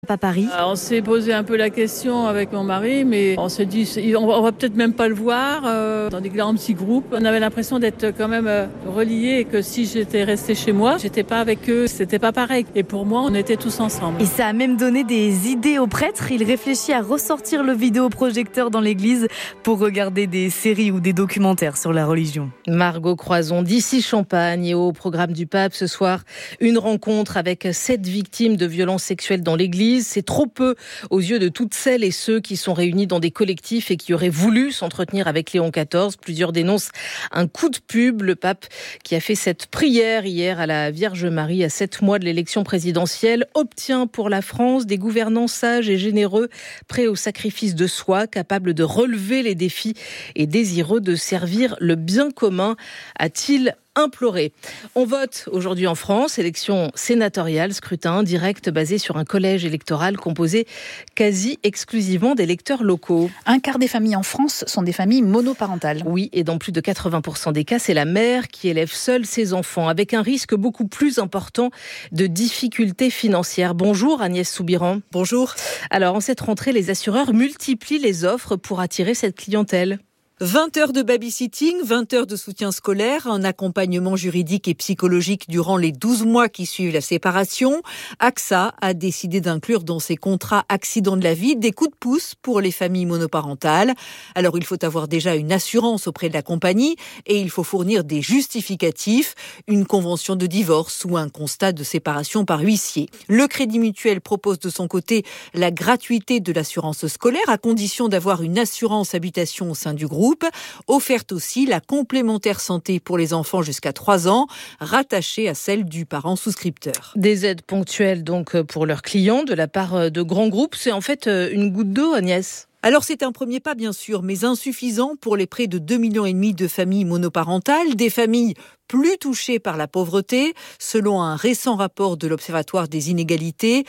À Paris. On s'est posé un peu la question avec mon mari, mais on s'est dit on va peut-être même pas le voir dans des grands petits groupes. On avait l'impression d'être quand même reliés et que si j'étais restée chez moi, j'étais pas avec eux, c'était pas pareil. Et pour moi, on était tous ensemble. Et ça a même donné des idées au prêtre. Il réfléchit à ressortir le vidéoprojecteur dans l'église pour regarder des séries ou des documentaires sur la religion. Margot Croison d'ici Champagne, et au programme du pape ce soir, une rencontre avec 7 victimes de violences sexuelles dans l'église. C'est trop peu aux yeux de toutes celles et ceux qui sont réunis dans des collectifs et qui auraient voulu s'entretenir avec Léon XIV. Plusieurs dénoncent un coup de pub. Le pape qui a fait cette prière hier à la Vierge Marie à 7 mois de l'élection présidentielle obtient pour la France des gouvernants sages et généreux, prêts au sacrifice de soi, capables de relever les défis et désireux de servir le bien commun, a-t-il imploré. On vote aujourd'hui en France, élection sénatoriale, scrutin direct basé sur un collège électoral composé quasi exclusivement d'électeurs locaux. Un quart des familles en France sont des familles monoparentales. Oui, et dans plus de 80% des cas, c'est la mère qui élève seule ses enfants, avec un risque beaucoup plus important de difficultés financières. Bonjour Agnès Soubiran. Bonjour. Alors, en cette rentrée, les assureurs multiplient les offres pour attirer cette clientèle. 20 heures de babysitting, 20 heures de soutien scolaire, un accompagnement juridique et psychologique durant les 12 mois qui suivent la séparation. AXA a décidé d'inclure dans ses contrats accidents de la vie des coups de pouce pour les familles monoparentales. Alors il faut avoir déjà une assurance auprès de la compagnie et il faut fournir des justificatifs, une convention de divorce ou un constat de séparation par huissier. Le Crédit Mutuel propose de son côté la gratuité de l'assurance scolaire à condition d'avoir une assurance habitation au sein du groupe. Offerte aussi la complémentaire santé pour les enfants jusqu'à 3 ans, rattachée à celle du parent souscripteur. Des aides ponctuelles donc pour leurs clients de la part de grands groupes. C'est en fait une goutte d'eau, Agnès. Alors c'est un premier pas bien sûr, mais insuffisant pour les près de 2,5 millions de familles monoparentales, des familles plus touchées par la pauvreté. Selon un récent rapport de l'Observatoire des inégalités,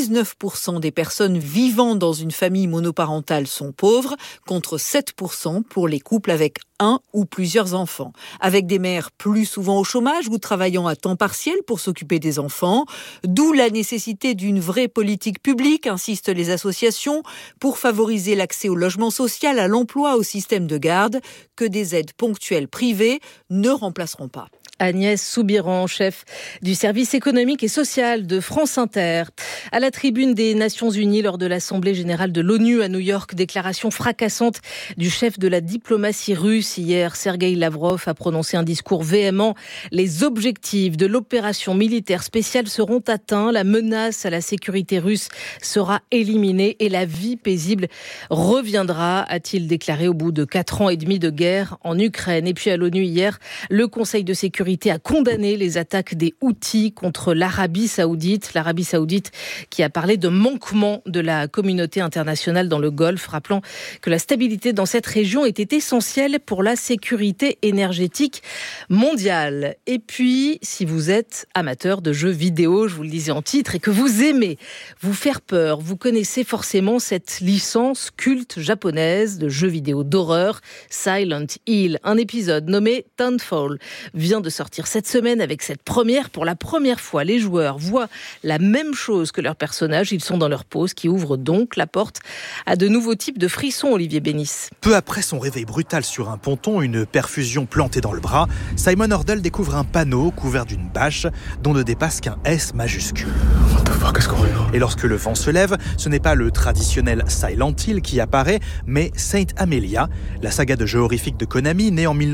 19% des personnes vivant dans une famille monoparentale sont pauvres, contre 7% pour les couples avec un ou plusieurs enfants. Avec des mères plus souvent au chômage ou travaillant à temps partiel pour s'occuper des enfants, d'où la nécessité d'une vraie politique publique, insistent les associations, pour favoriser l'accès au logement social, à l'emploi, au système de garde, que des aides ponctuelles privées ne remplaceront pas. Agnès Soubiran, chef du service économique et social de France Inter. À la tribune des Nations Unies lors de l'Assemblée générale de l'ONU à New York, déclaration fracassante du chef de la diplomatie russe hier. Sergueï Lavrov a prononcé un discours véhément. Les objectifs de l'opération militaire spéciale seront atteints, la menace à la sécurité russe sera éliminée et la vie paisible reviendra, a-t-il déclaré au bout de 4 ans et demi de guerre en Ukraine. Et puis à l'ONU hier, le Conseil de sécurité a condamné les attaques des Houthis contre l'Arabie Saoudite. L'Arabie Saoudite qui a parlé de manquement de la communauté internationale dans le Golfe, rappelant que la stabilité dans cette région était essentielle pour la sécurité énergétique mondiale. Et puis, si vous êtes amateur de jeux vidéo, je vous le disais en titre, et que vous aimez vous faire peur, vous connaissez forcément cette licence culte japonaise de jeux vidéo d'horreur, Silent Hill. Un épisode nommé Townfall vient de sortir cette semaine. Avec cette première, pour la première fois, les joueurs voient la même chose que leurs personnages. Ils sont dans leur pose, qui ouvre donc la porte à de nouveaux types de frissons, Olivier Bénis. Peu après son réveil brutal sur un ponton, une perfusion plantée dans le bras, Simon Hordle découvre un panneau couvert d'une bâche dont ne dépasse qu'un S majuscule. What the fuck, qu'est-ce qu'on voit ? Et lorsque le vent se lève, ce n'est pas le traditionnel Silent Hill qui apparaît, mais Saint Amelia. La saga de jeux horrifiques de Konami, née en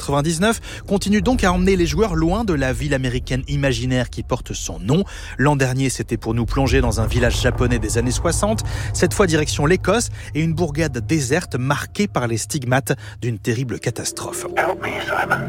1999, continue donc à emmener les joueurs loin de la ville américaine imaginaire qui porte son nom. L'an dernier, c'était pour nous plonger dans un village japonais des années 60. Cette fois, direction l'Écosse et une bourgade déserte marquée par les stigmates d'une terrible catastrophe. Help me,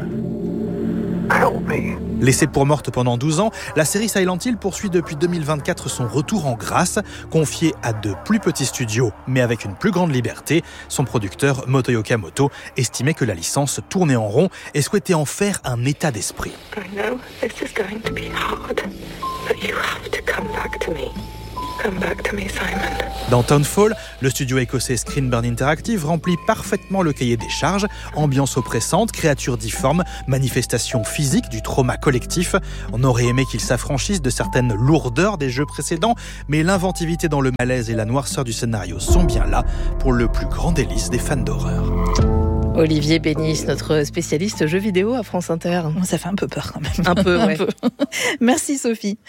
Simon. Help me. Laissée pour morte pendant 12 ans, la série Silent Hill poursuit depuis 2024 son retour en grâce, confiée à de plus petits studios, mais avec une plus grande liberté. Son producteur, Motoyo Kamoto, estimait que la licence tournait en rond et souhaitait en faire un état d'esprit. I know this is going to be hard, but you have to come back to me. Come back to me, Simon. Dans Townfall, le studio écossais Screenburn Interactive remplit parfaitement le cahier des charges. Ambiance oppressante, créatures difformes, manifestations physiques du trauma collectif. On aurait aimé qu'ils s'affranchissent de certaines lourdeurs des jeux précédents, mais l'inventivité dans le malaise et la noirceur du scénario sont bien là pour le plus grand délice des fans d'horreur. Olivier Bénis, notre spécialiste jeux vidéo à France Inter. Ça fait un peu peur quand même. Un peu, ouais. Merci Sophie.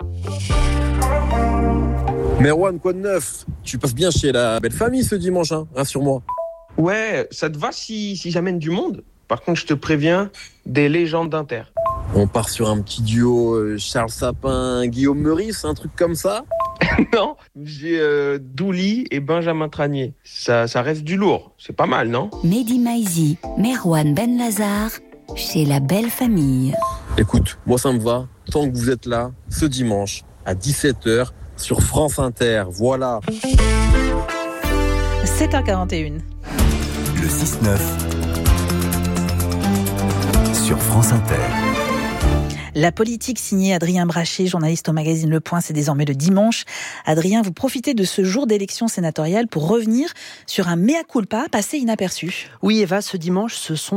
Merwan, quoi de neuf? Tu passes bien chez la belle famille ce dimanche, hein, rassure-moi. Ouais, ça te va si j'amène du monde? Par contre, je te préviens, des légendes d'Inter. On part sur un petit duo Charles Sapin, Guillaume Meurice, un truc comme ça? Non, j'ai Douli et Benjamin Tranier. Ça reste du lourd, c'est pas mal, non? Mehdi Maizi, Merwan Benlazar, chez la belle famille. Écoute, moi ça me va, tant que vous êtes là, ce dimanche, à 17h, sur France Inter, voilà. 7h41. Le 6-9 sur France Inter. La politique signée Adrien Brachet, journaliste au magazine Le Point, c'est désormais le dimanche. Adrien, vous profitez de ce jour d'élection sénatoriale pour revenir sur un mea culpa passé inaperçu. Oui Eva, ce dimanche, ce sont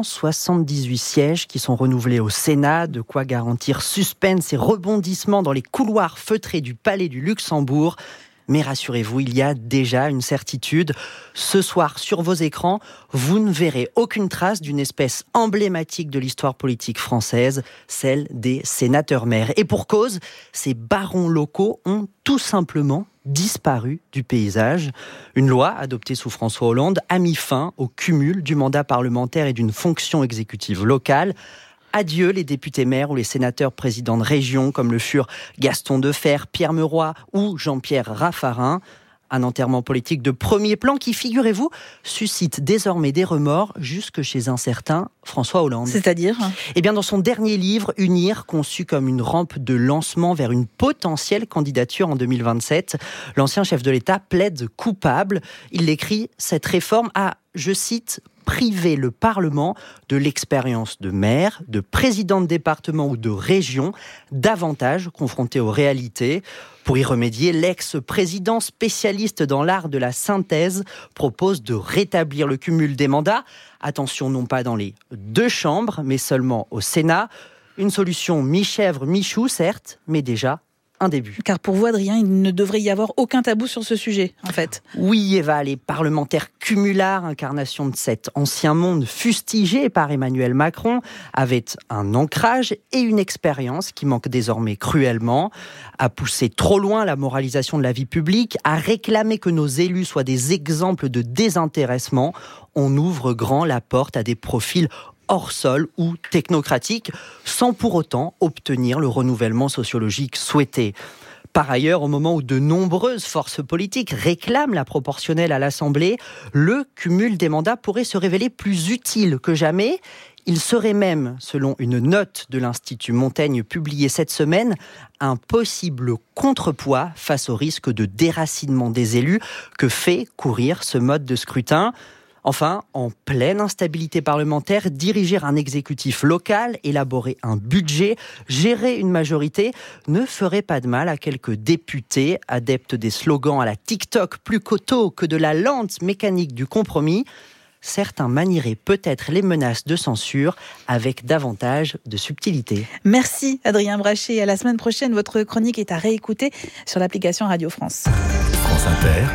178 sièges qui sont renouvelés au Sénat, de quoi garantir suspense et rebondissement dans les couloirs feutrés du Palais du Luxembourg. Mais rassurez-vous, il y a déjà une certitude. Ce soir, sur vos écrans, vous ne verrez aucune trace d'une espèce emblématique de l'histoire politique française, celle des sénateurs-maires. Et pour cause, ces barons locaux ont tout simplement disparu du paysage. Une loi adoptée sous François Hollande a mis fin au cumul du mandat parlementaire et d'une fonction exécutive locale. Adieu les députés maires ou les sénateurs présidents de région comme le furent Gaston Defferre, Pierre Meuroy ou Jean-Pierre Raffarin. Un enterrement politique de premier plan qui, figurez-vous, suscite désormais des remords jusque chez un certain François Hollande. C'est-à-dire ? Eh bien, dans son dernier livre, Unir, conçu comme une rampe de lancement vers une potentielle candidature en 2027, l'ancien chef de l'État plaide coupable. Il écrit « Cette réforme a, je cite, priver le Parlement de l'expérience de maire, de président de département ou de région, davantage confronté aux réalités. » Pour y remédier, l'ex-président spécialiste dans l'art de la synthèse propose de rétablir le cumul des mandats. Attention, non pas dans les deux chambres, mais seulement au Sénat. Une solution mi-chèvre, mi-chou, certes, mais déjà un début. Car pour vous, Adrien, il ne devrait y avoir aucun tabou sur ce sujet, en fait. Oui, Eva, les parlementaires cumulards, incarnation de cet ancien monde fustigé par Emmanuel Macron, avaient un ancrage et une expérience qui manquent désormais cruellement, à pousser trop loin la moralisation de la vie publique, à réclamer que nos élus soient des exemples de désintéressement. On ouvre grand la porte à des profils hors sol ou technocratique, sans pour autant obtenir le renouvellement sociologique souhaité. Par ailleurs, au moment où de nombreuses forces politiques réclament la proportionnelle à l'Assemblée, le cumul des mandats pourrait se révéler plus utile que jamais. Il serait même, selon une note de l'Institut Montaigne publiée cette semaine, un possible contrepoids face au risque de déracinement des élus que fait courir ce mode de scrutin. Enfin, en pleine instabilité parlementaire, diriger un exécutif local, élaborer un budget, gérer une majorité ne ferait pas de mal à quelques députés adeptes des slogans à la TikTok plus coteau que de la lente mécanique du compromis. Certains manieraient peut-être les menaces de censure avec davantage de subtilité. Merci Adrien Brachet. À la semaine prochaine, votre chronique est à réécouter sur l'application Radio France. France Inter,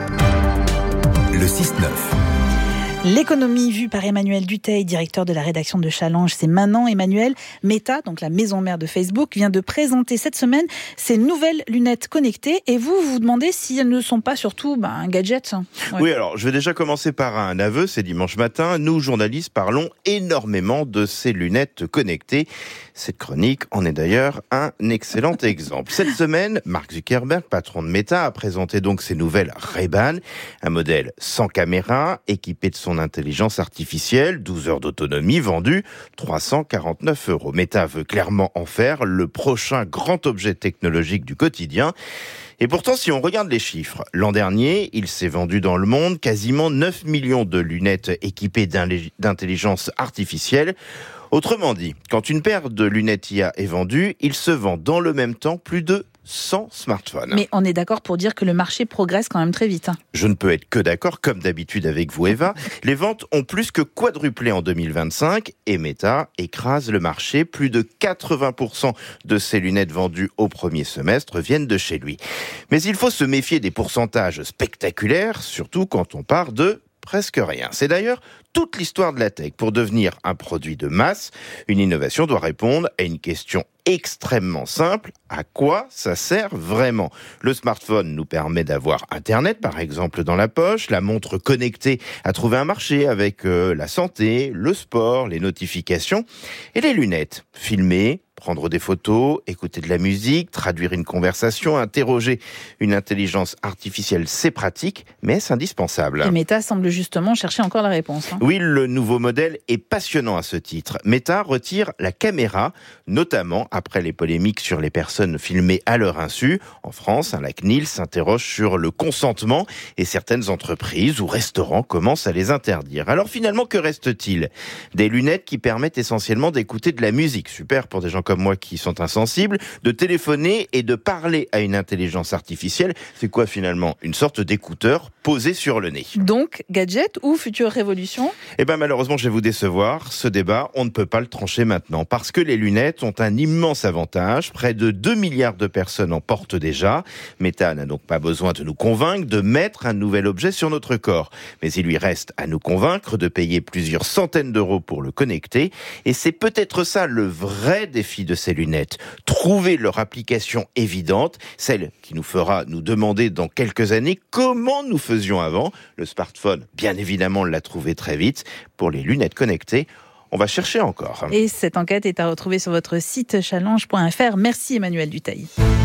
le 6-9. L'économie vue par Emmanuel Dutheil, directeur de la rédaction de Challenge, c'est maintenant. Emmanuel, Meta, donc la maison mère de Facebook, vient de présenter cette semaine ses nouvelles lunettes connectées. Et vous vous demandez si elles ne sont pas surtout un gadget. Ouais. Oui, alors je vais déjà commencer par un aveu. C'est dimanche matin. Nous, journalistes, parlons énormément de ces lunettes connectées. Cette chronique en est d'ailleurs un excellent exemple. Cette semaine, Mark Zuckerberg, patron de Meta, a présenté donc ses nouvelles Ray-Ban, un modèle sans caméra, équipé de son intelligence artificielle, 12 heures d'autonomie, vendu 349 €. Meta veut clairement en faire le prochain grand objet technologique du quotidien. Et pourtant, si on regarde les chiffres, l'an dernier, il s'est vendu dans le monde quasiment 9 millions de lunettes équipées d'intelligence artificielle. Autrement dit, quand une paire de lunettes IA est vendue, il se vend dans le même temps plus de sans smartphone. Mais on est d'accord pour dire que le marché progresse quand même très vite. Je ne peux être que d'accord, comme d'habitude avec vous, Eva. Les ventes ont plus que quadruplé en 2025 et Meta écrase le marché. Plus de 80% de ces lunettes vendues au premier semestre viennent de chez lui. Mais il faut se méfier des pourcentages spectaculaires, surtout quand on part de presque rien. C'est d'ailleurs toute l'histoire de la tech. Pour devenir un produit de masse, une innovation doit répondre à une question extrêmement simple. À quoi ça sert vraiment ? Le smartphone nous permet d'avoir Internet, par exemple, dans la poche. La montre connectée a trouvé un marché avec la santé, le sport, les notifications. Et les lunettes, filmer, prendre des photos, écouter de la musique, traduire une conversation, interroger une intelligence artificielle, c'est pratique, mais est-ce indispensable ? Et Meta semble justement chercher encore la réponse. Oui, le nouveau modèle est passionnant à ce titre. Meta retire la caméra, notamment après les polémiques sur les personnes filmées à leur insu. En France, la CNIL s'interroge sur le consentement et certaines entreprises ou restaurants commencent à les interdire. Alors finalement, que reste-t-il ? Des lunettes qui permettent essentiellement d'écouter de la musique. Super pour des gens comme moi qui sont insensibles, de téléphoner et de parler à une intelligence artificielle. C'est quoi finalement ? Une sorte d'écouteur posé sur le nez. Donc, gadget ou future révolution ? Eh bien malheureusement, je vais vous décevoir. Ce débat, on ne peut pas le trancher maintenant parce que les lunettes ont un immense avantage. Près de 2 milliards de personnes en portent déjà. Meta n'a donc pas besoin de nous convaincre de mettre un nouvel objet sur notre corps. Mais il lui reste à nous convaincre de payer plusieurs centaines d'euros pour le connecter. Et c'est peut-être ça le vrai défi de ces lunettes. Trouver leur application évidente, celle qui nous fera nous demander dans quelques années comment nous faisions avant. Le smartphone, bien évidemment, l'a trouvé très vite. Pour les lunettes connectées, on va chercher encore. Et cette enquête est à retrouver sur votre site challenge.fr. Merci Emmanuel Dutheil.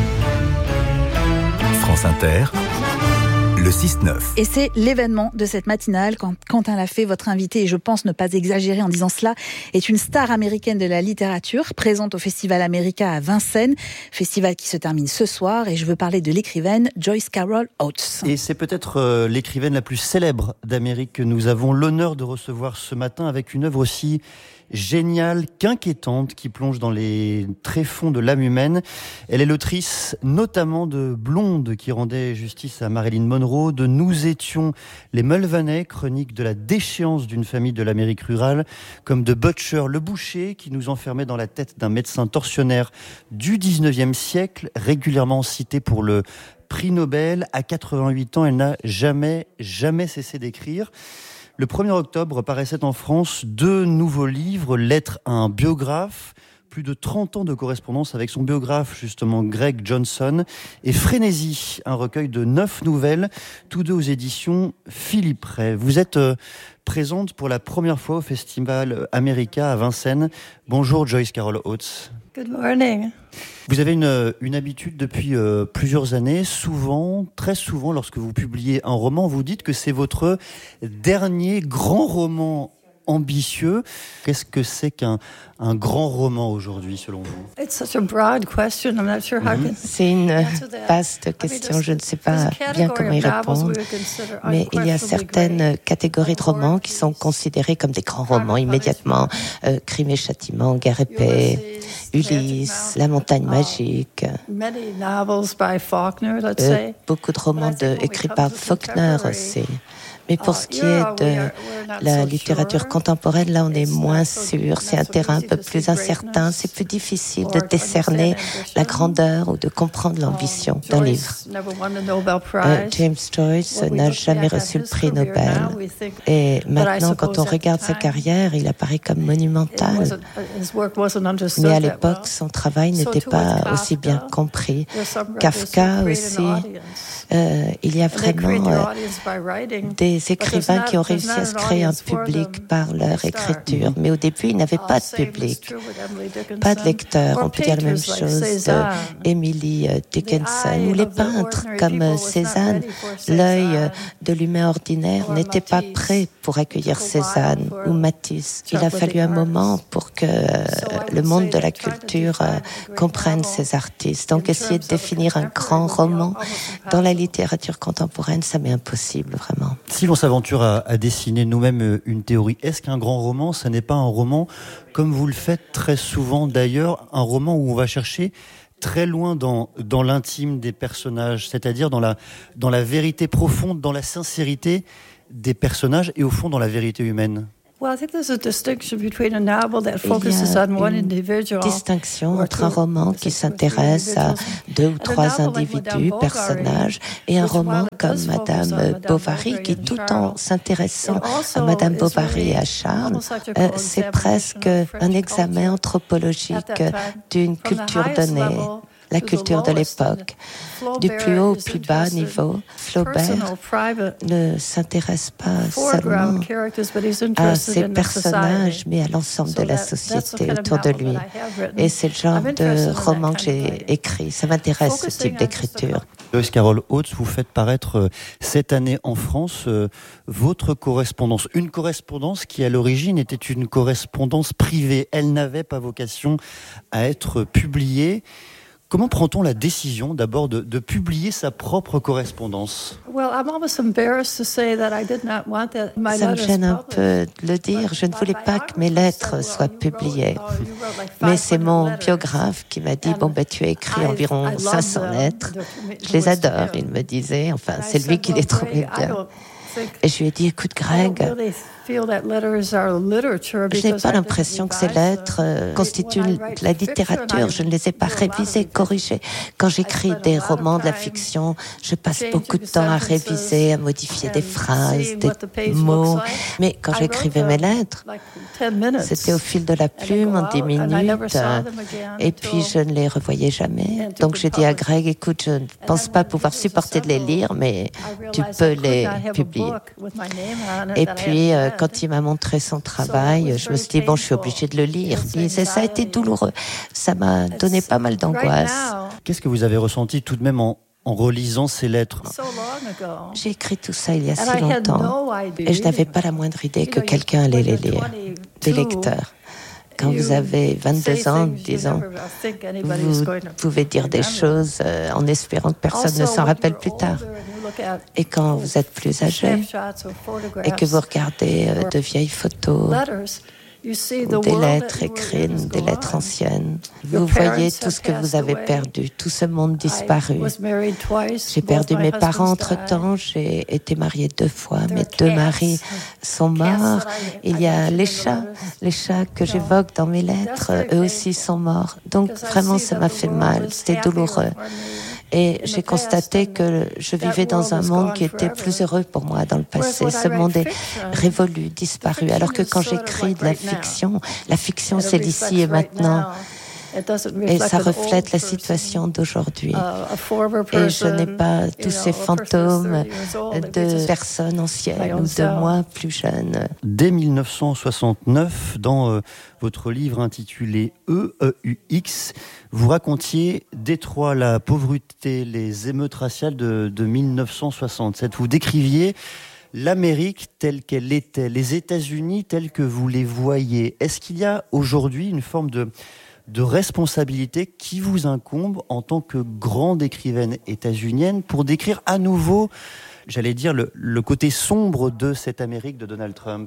France Inter, le 6-9. Et c'est l'événement de cette matinale. Quentin Lafay, votre invité, et je pense ne pas exagérer en disant cela, est une star américaine de la littérature, présente au Festival America à Vincennes, festival qui se termine ce soir, et je veux parler de l'écrivaine Joyce Carol Oates. Et c'est peut-être l'écrivaine la plus célèbre d'Amérique que nous avons l'honneur de recevoir ce matin avec une œuvre aussi géniale qu'inquiétante qui plonge dans les tréfonds de l'âme humaine. Elle est l'autrice notamment de Blonde qui rendait justice à Marilyn Monroe, de Nous étions les Mulvaney, chronique de la déchéance d'une famille de l'Amérique rurale, comme de Butcher le boucher qui nous enfermait dans la tête d'un médecin tortionnaire du 19e siècle, régulièrement cité pour le prix Nobel. À 88 ans, elle n'a jamais cessé d'écrire. Le 1er octobre paraissaient en France 2 nouveaux livres, Lettres à un biographe, plus de 30 ans de correspondance avec son biographe, justement Greg Johnson, et Frénésie, un recueil de 9 nouvelles, tous 2 aux éditions Philippe Ray. Vous êtes présente pour la première fois au Festival America à Vincennes. Bonjour Joyce Carol Oates. Good morning. Vous avez une habitude depuis plusieurs années, très souvent, lorsque vous publiez un roman, vous dites que c'est votre dernier grand roman ambitieux. Qu'est-ce que c'est qu'un grand roman aujourd'hui, selon vous ? It's such a broad question. I'm not sure how C'est une vaste question. Je ne sais pas bien comment y répondre. Mais il y a certaines catégories de romans qui sont considérées comme des grands romans immédiatement. Crime et châtiment, Guerre et paix, Ulysse, La montagne magique. Beaucoup de romans écrits par Faulkner aussi. Mais pour ce qui est de la littérature contemporaine, là, on est moins sûr. C'est un terrain un peu plus incertain. C'est plus difficile de décerner la grandeur ou de comprendre l'ambition d'un livre. James Joyce n'a jamais reçu le prix Nobel. Et maintenant, quand on regarde sa carrière, il apparaît comme monumental. Mais à l'époque, son travail n'était pas aussi bien compris. Kafka aussi. Il y a vraiment des écrivains qui ont réussi à se créer un public par leur écriture. Mais au début, ils n'avaient pas de public, pas de lecteurs. On peut dire la même chose d'Emily Dickinson ou les peintres comme Cézanne. L'œil de l'humain ordinaire n'était pas prêt pour accueillir Cézanne ou Matisse. Il a fallu un moment pour que le monde de la culture comprenne ces artistes. Donc essayer de définir un grand roman dans la littérature contemporaine, ça m'est impossible, vraiment. Si l'on s'aventure à dessiner nous-mêmes une théorie, est-ce qu'un grand roman, ça n'est pas un roman, comme vous le faites très souvent d'ailleurs, un roman où on va chercher très loin dans l'intime des personnages, c'est-à-dire dans la vérité profonde, dans la sincérité des personnages et au fond dans la vérité humaine. Il y a une distinction entre un roman qui s'intéresse à 2 ou 3 individus, personnages, et un roman comme Madame Bovary qui, tout en s'intéressant à Madame Bovary et à Charles, c'est presque un examen anthropologique d'une culture donnée. La culture de l'époque. Du plus haut au plus bas niveau, Flaubert ne s'intéresse pas seulement à ses personnages, mais à l'ensemble de la société autour de lui. Et c'est le genre de roman que j'ai écrit. Ça m'intéresse, ce type d'écriture. Joyce Carol Oates, vous faites paraître cette année en France votre correspondance. Une correspondance qui, à l'origine, était une correspondance privée. Elle n'avait pas vocation à être publiée. Comment prend-on la décision d'abord de publier sa propre correspondance ? Ça me gêne un peu de le dire. Je ne voulais pas que mes lettres soient publiées. Mais c'est mon biographe qui m'a dit, tu as écrit environ 500 lettres. Je les adore, il me disait. Enfin, c'est lui qui les trouvait bien. Et je lui ai dit, écoute Greg, je n'ai pas l'impression que ces lettres constituent de la littérature. Je ne les ai pas révisées, corrigées. Quand j'écris des romans de la fiction, je passe beaucoup de temps à réviser, à modifier des phrases, des mots. Mais quand j'écrivais mes lettres, c'était au fil de la plume, en 10 minutes. Et puis je ne les revoyais jamais. Donc j'ai dit à Greg, écoute, je ne pense pas pouvoir supporter de les lire, mais tu peux les publier. Et puis, quand il m'a montré son travail, je me suis dit, je suis obligée de le lire. Et ça a été douloureux. Ça m'a donné pas mal d'angoisse. Qu'est-ce que vous avez ressenti tout de même en relisant ces lettres ? J'ai écrit tout ça il y a si longtemps. Et je n'avais pas la moindre idée que quelqu'un allait les lire. Des lecteurs. Quand vous avez 22 ans, disons, vous pouvez dire des choses en espérant que personne ne s'en rappelle plus tard. Et quand vous êtes plus âgé et que vous regardez de vieilles photos, ou des lettres écrites, des lettres anciennes, vous voyez tout ce que vous avez perdu, tout ce monde disparu. J'ai perdu mes parents entre-temps, j'ai été mariée 2 fois, mes 2 maris sont morts. Il y a les chats que j'évoque dans mes lettres, eux aussi sont morts. Donc vraiment, ça m'a fait mal, c'était douloureux. Et j'ai constaté que je vivais dans un monde qui était plus heureux pour moi dans le passé. Ce monde est révolu, disparu. Alors que quand j'écris de la fiction c'est l'ici et maintenant. Et ça reflète la situation d'aujourd'hui. Et je n'ai pas tous ces fantômes de personnes anciennes ou de moi plus jeunes. Dès 1969, dans votre livre intitulé EUX, vous racontiez Détroit, la pauvreté, les émeutes raciales de 1967. Vous décriviez l'Amérique telle qu'elle était, les États-Unis tels que vous les voyez. Est-ce qu'il y a aujourd'hui une forme de responsabilité qui vous incombe en tant que grande écrivaine états-unienne pour décrire à nouveau, j'allais dire, le côté sombre de cette Amérique de Donald Trump?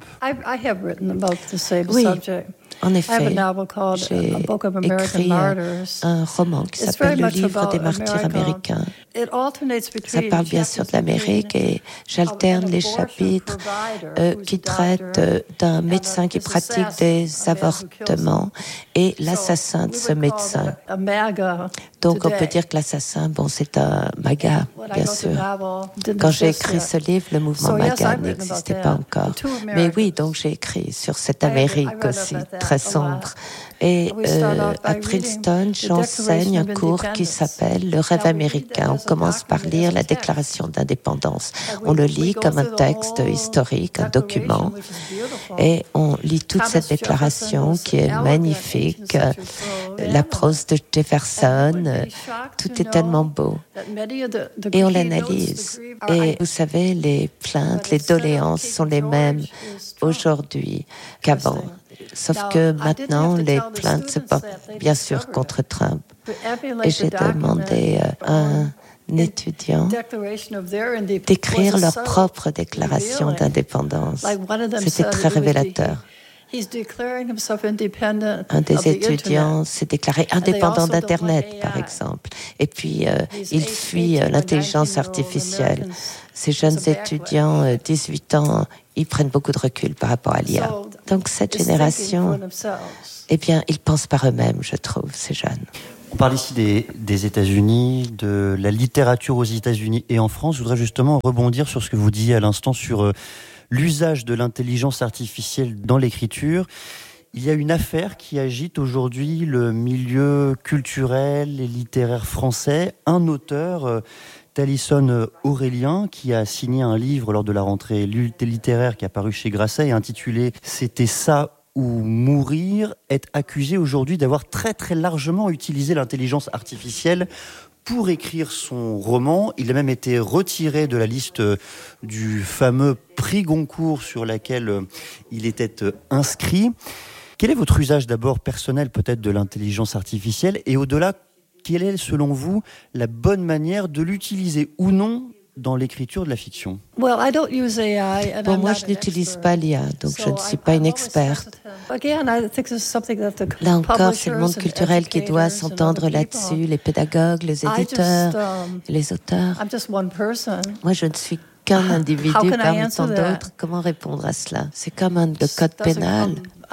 Oui, en effet, j'ai écrit un roman qui s'appelle Le livre des martyrs américains. Ça parle bien sûr de l'Amérique et j'alterne les chapitres qui traitent d'un médecin qui pratique des avortements et l'assassin de ce médecin. Donc on peut dire que l'assassin, c'est un MAGA, bien sûr. Quand j'ai écrit ce livre, le mouvement MAGA n'existait pas encore. Mais oui, donc j'ai écrit sur cette Amérique aussi, très sombre. Et à Princeton, j'enseigne un cours qui s'appelle Le rêve américain. On commence par lire la déclaration d'indépendance. On le lit comme un texte historique, un document. Et on lit toute cette déclaration qui est magnifique. La prose de Jefferson, tout est tellement beau. Et on l'analyse. Et vous savez, les plaintes, les doléances sont les mêmes aujourd'hui qu'avant. Sauf que maintenant, les plaintes se portent bien sûr contre Trump. Et j'ai demandé à un étudiant d'écrire leur propre déclaration d'indépendance. C'était très révélateur. Un des étudiants s'est déclaré indépendant d'Internet, par exemple. Et puis, il fuit l'intelligence artificielle. Ces jeunes étudiants, 18 ans, ils prennent beaucoup de recul par rapport à l'IA. Donc, cette génération, eh bien, ils pensent par eux-mêmes, je trouve, ces jeunes. On parle ici des États-Unis, de la littérature aux États-Unis et en France. Je voudrais justement rebondir sur ce que vous disiez à l'instant sur l'usage de l'intelligence artificielle dans l'écriture. Il y a une affaire qui agite aujourd'hui le milieu culturel et littéraire français. Un auteur, Talisson Aurélien, qui a signé un livre lors de la rentrée littéraire qui a paru chez Grasset et intitulé « C'était ça ou mourir », est accusé aujourd'hui d'avoir très très largement utilisé l'intelligence artificielle pour écrire son roman. Il a même été retiré de la liste du fameux prix Goncourt sur laquelle il était inscrit. Quel est votre usage d'abord personnel peut-être de l'intelligence artificielle et au-delà, quelle est selon vous la bonne manière de l'utiliser ou non dans l'écriture de la fiction? Bon, moi, je n'utilise pas l'IA, donc je ne suis pas une experte. Là encore, c'est le monde culturel qui doit s'entendre là-dessus, les pédagogues, les éditeurs, les auteurs. Moi, je ne suis qu'un individu parmi tant d'autres. Comment répondre à cela? C'est comme le code pénal.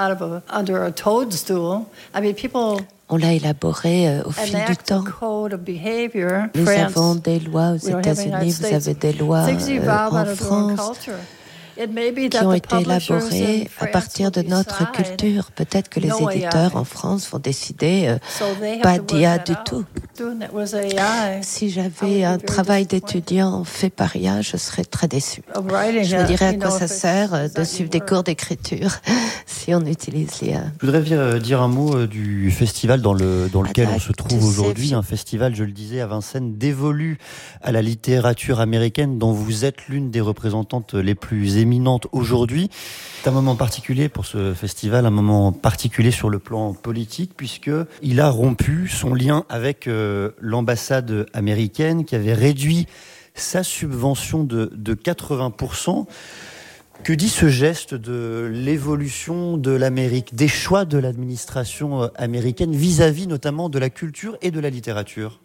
On l'a élaboré au fil du temps. Nous avons des lois aux États-Unis, vous avez des lois en France qui ont été élaborées à partir de notre culture. Peut-être que les éditeurs en France vont décider pas d'IA du tout. Si j'avais un travail d'étudiant fait par IA, je serais très déçue. Je me dirais à quoi ça sert de suivre des cours d'écriture si on utilise l'IA. Je voudrais dire un mot du festival dans lequel on se trouve aujourd'hui. Un festival, je le disais, à Vincennes, dévolu à la littérature américaine dont vous êtes l'une des représentantes les plus éminentes aujourd'hui. C'est un moment particulier pour ce festival, un moment particulier sur le plan politique, puisqu'il a rompu son lien avec l'ambassade américaine qui avait réduit sa subvention de 80%. Que dit ce geste de l'évolution de l'Amérique, des choix de l'administration américaine vis-à-vis notamment de la culture et de la littérature?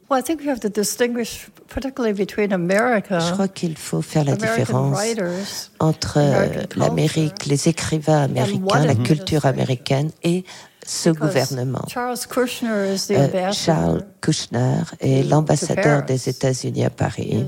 Je crois qu'il faut faire la différence entre l'Amérique, les écrivains américains, la culture américaine et ce gouvernement. Charles Kushner est l'ambassadeur des États-Unis à Paris.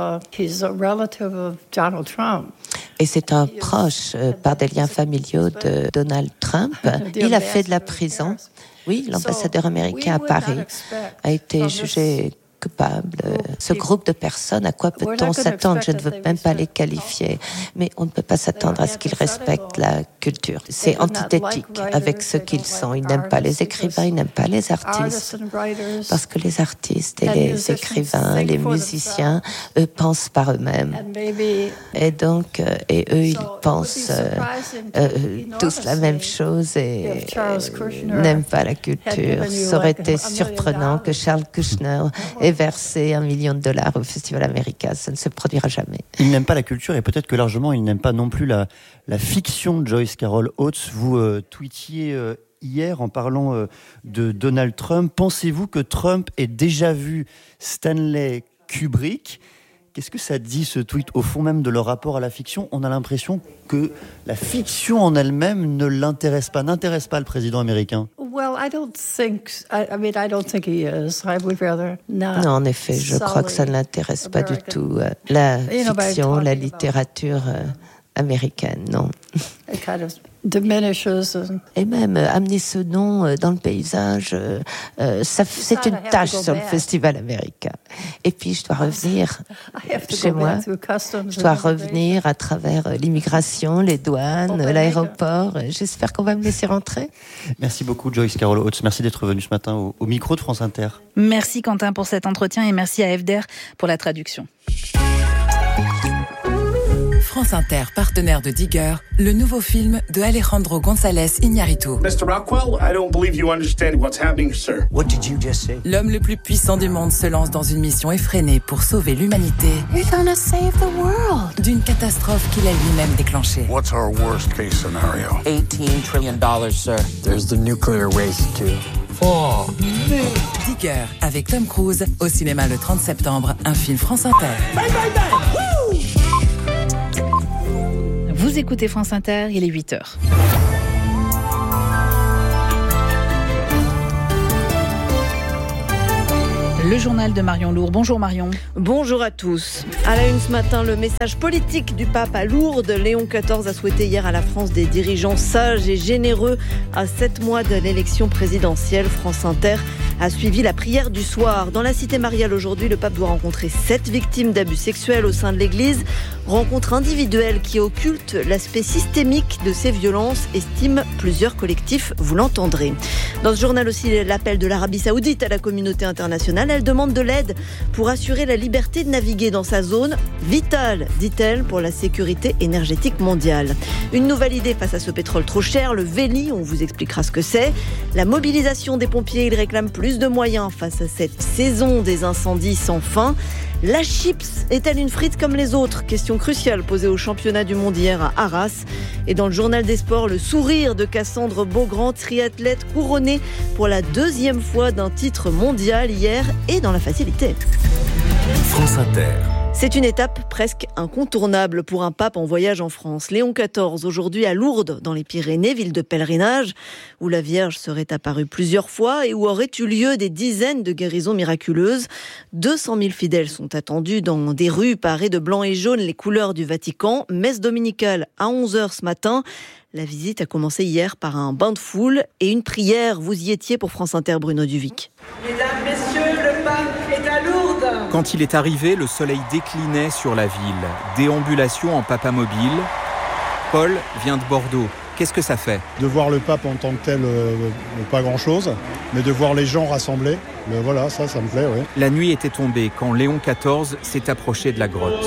Et c'est un proche par des liens familiaux de Donald Trump. Il a fait de la prison. Oui, l'ambassadeur américain à Paris a été jugé coupable. Ce groupe de personnes, à quoi peut-on s'attendre? Je ne veux même pas les qualifier, mais on ne peut pas s'attendre à ce qu'ils respectent la culture. C'est antithétique avec ce qu'ils sont. Ils n'aiment pas les écrivains, ils n'aiment pas les artistes, parce que les artistes et les écrivains, les musiciens, eux pensent par eux-mêmes. Et donc, et eux, ils pensent tous la même chose et n'aiment pas la culture. Ça aurait été surprenant que Charles Kushner ait versé $1 million au Festival américain. Ça ne se produira jamais. Il n'aime pas la culture et peut-être que largement, il n'aime pas non plus la fiction de Joyce Carol Oates. Vous tweetiez hier en parlant de Donald Trump. Pensez-vous que Trump ait déjà vu Stanley Kubrick? Qu'est-ce que ça dit, ce tweet, au fond même de leur rapport à la fiction? On a l'impression que la fiction en elle-même ne l'intéresse pas, n'intéresse pas le président américain. Non, en effet, je crois que ça ne l'intéresse pas du tout. La fiction, la littérature américaine, non. Et même amener ce nom dans le paysage, c'est une tâche sur le festival américain. Et puis je dois revenir chez moi, je dois revenir à travers l'immigration, les douanes, l'aéroport. J'espère qu'on va me laisser rentrer. Merci beaucoup Joyce Carol Oates, merci d'être venue ce matin au micro de France Inter. Merci Quentin pour cet entretien et merci à FDR pour la traduction. France Inter, partenaire de Digger, le nouveau film de Alejandro González Iñárritu. Mr. Rockwell, I don't believe you understand what's happening, sir. What did you just say? L'homme le plus puissant du monde se lance dans une mission effrénée pour sauver l'humanité. You're gonna save the world. D'une catastrophe qu'il a lui-même déclenchée. What's our worst case scenario? $18 trillion, sir. There's the nuclear waste, too. Oh. Digger, avec Tom Cruise, au cinéma le 30 septembre, un film France Inter. Bye, bye, bye. Vous écoutez France Inter, il est 8h. Le journal de Marion Lourd. Bonjour Marion. Bonjour à tous. À la une ce matin, le message politique du pape à Lourdes. Léon XIV a souhaité hier à la France des dirigeants sages et généreux. À 7 mois de l'élection présidentielle, France Inter a suivi la prière du soir. Dans la cité mariale aujourd'hui, le pape doit rencontrer 7 victimes d'abus sexuels au sein de l'église. Rencontre individuelle qui occulte l'aspect systémique de ces violences, estiment plusieurs collectifs, vous l'entendrez. Dans ce journal aussi, l'appel de l'Arabie Saoudite à la communauté internationale. Elle demande de l'aide pour assurer la liberté de naviguer dans sa zone, vitale, dit-elle, pour la sécurité énergétique mondiale. Une nouvelle idée face à ce pétrole trop cher, le Véli, on vous expliquera ce que c'est. La mobilisation des pompiers, ils réclament plus de moyens face à cette saison des incendies sans fin. La chips est-elle une frite comme les autres ? Question cruciale posée au championnat du monde hier à Arras. Et dans le journal des sports, le sourire de Cassandre Beaugrand, triathlète couronnée pour la 2e fois d'un titre mondial hier et dans la facilité. France Inter. C'est une étape presque incontournable pour un pape en voyage en France. Léon XIV, aujourd'hui à Lourdes, dans les Pyrénées, ville de pèlerinage, où la Vierge serait apparue plusieurs fois et où auraient eu lieu des dizaines de guérisons miraculeuses. 200 000 fidèles sont attendus dans des rues parées de blanc et jaune, les couleurs du Vatican. Messe dominicale à 11h ce matin. La visite a commencé hier par un bain de foule et une prière. Vous y étiez pour France Inter, Bruno Duvic. Mesdames, messieurs, le pape est à Lourdes. Quand il est arrivé, le soleil déclinait sur la ville. Déambulation en papamobile. Paul vient de Bordeaux. Qu'est-ce que ça fait ? De voir le pape en tant que tel, pas grand-chose, mais de voir les gens rassemblés, voilà, ça me plaît, oui. La nuit était tombée quand Léon XIV s'est approché de la grotte.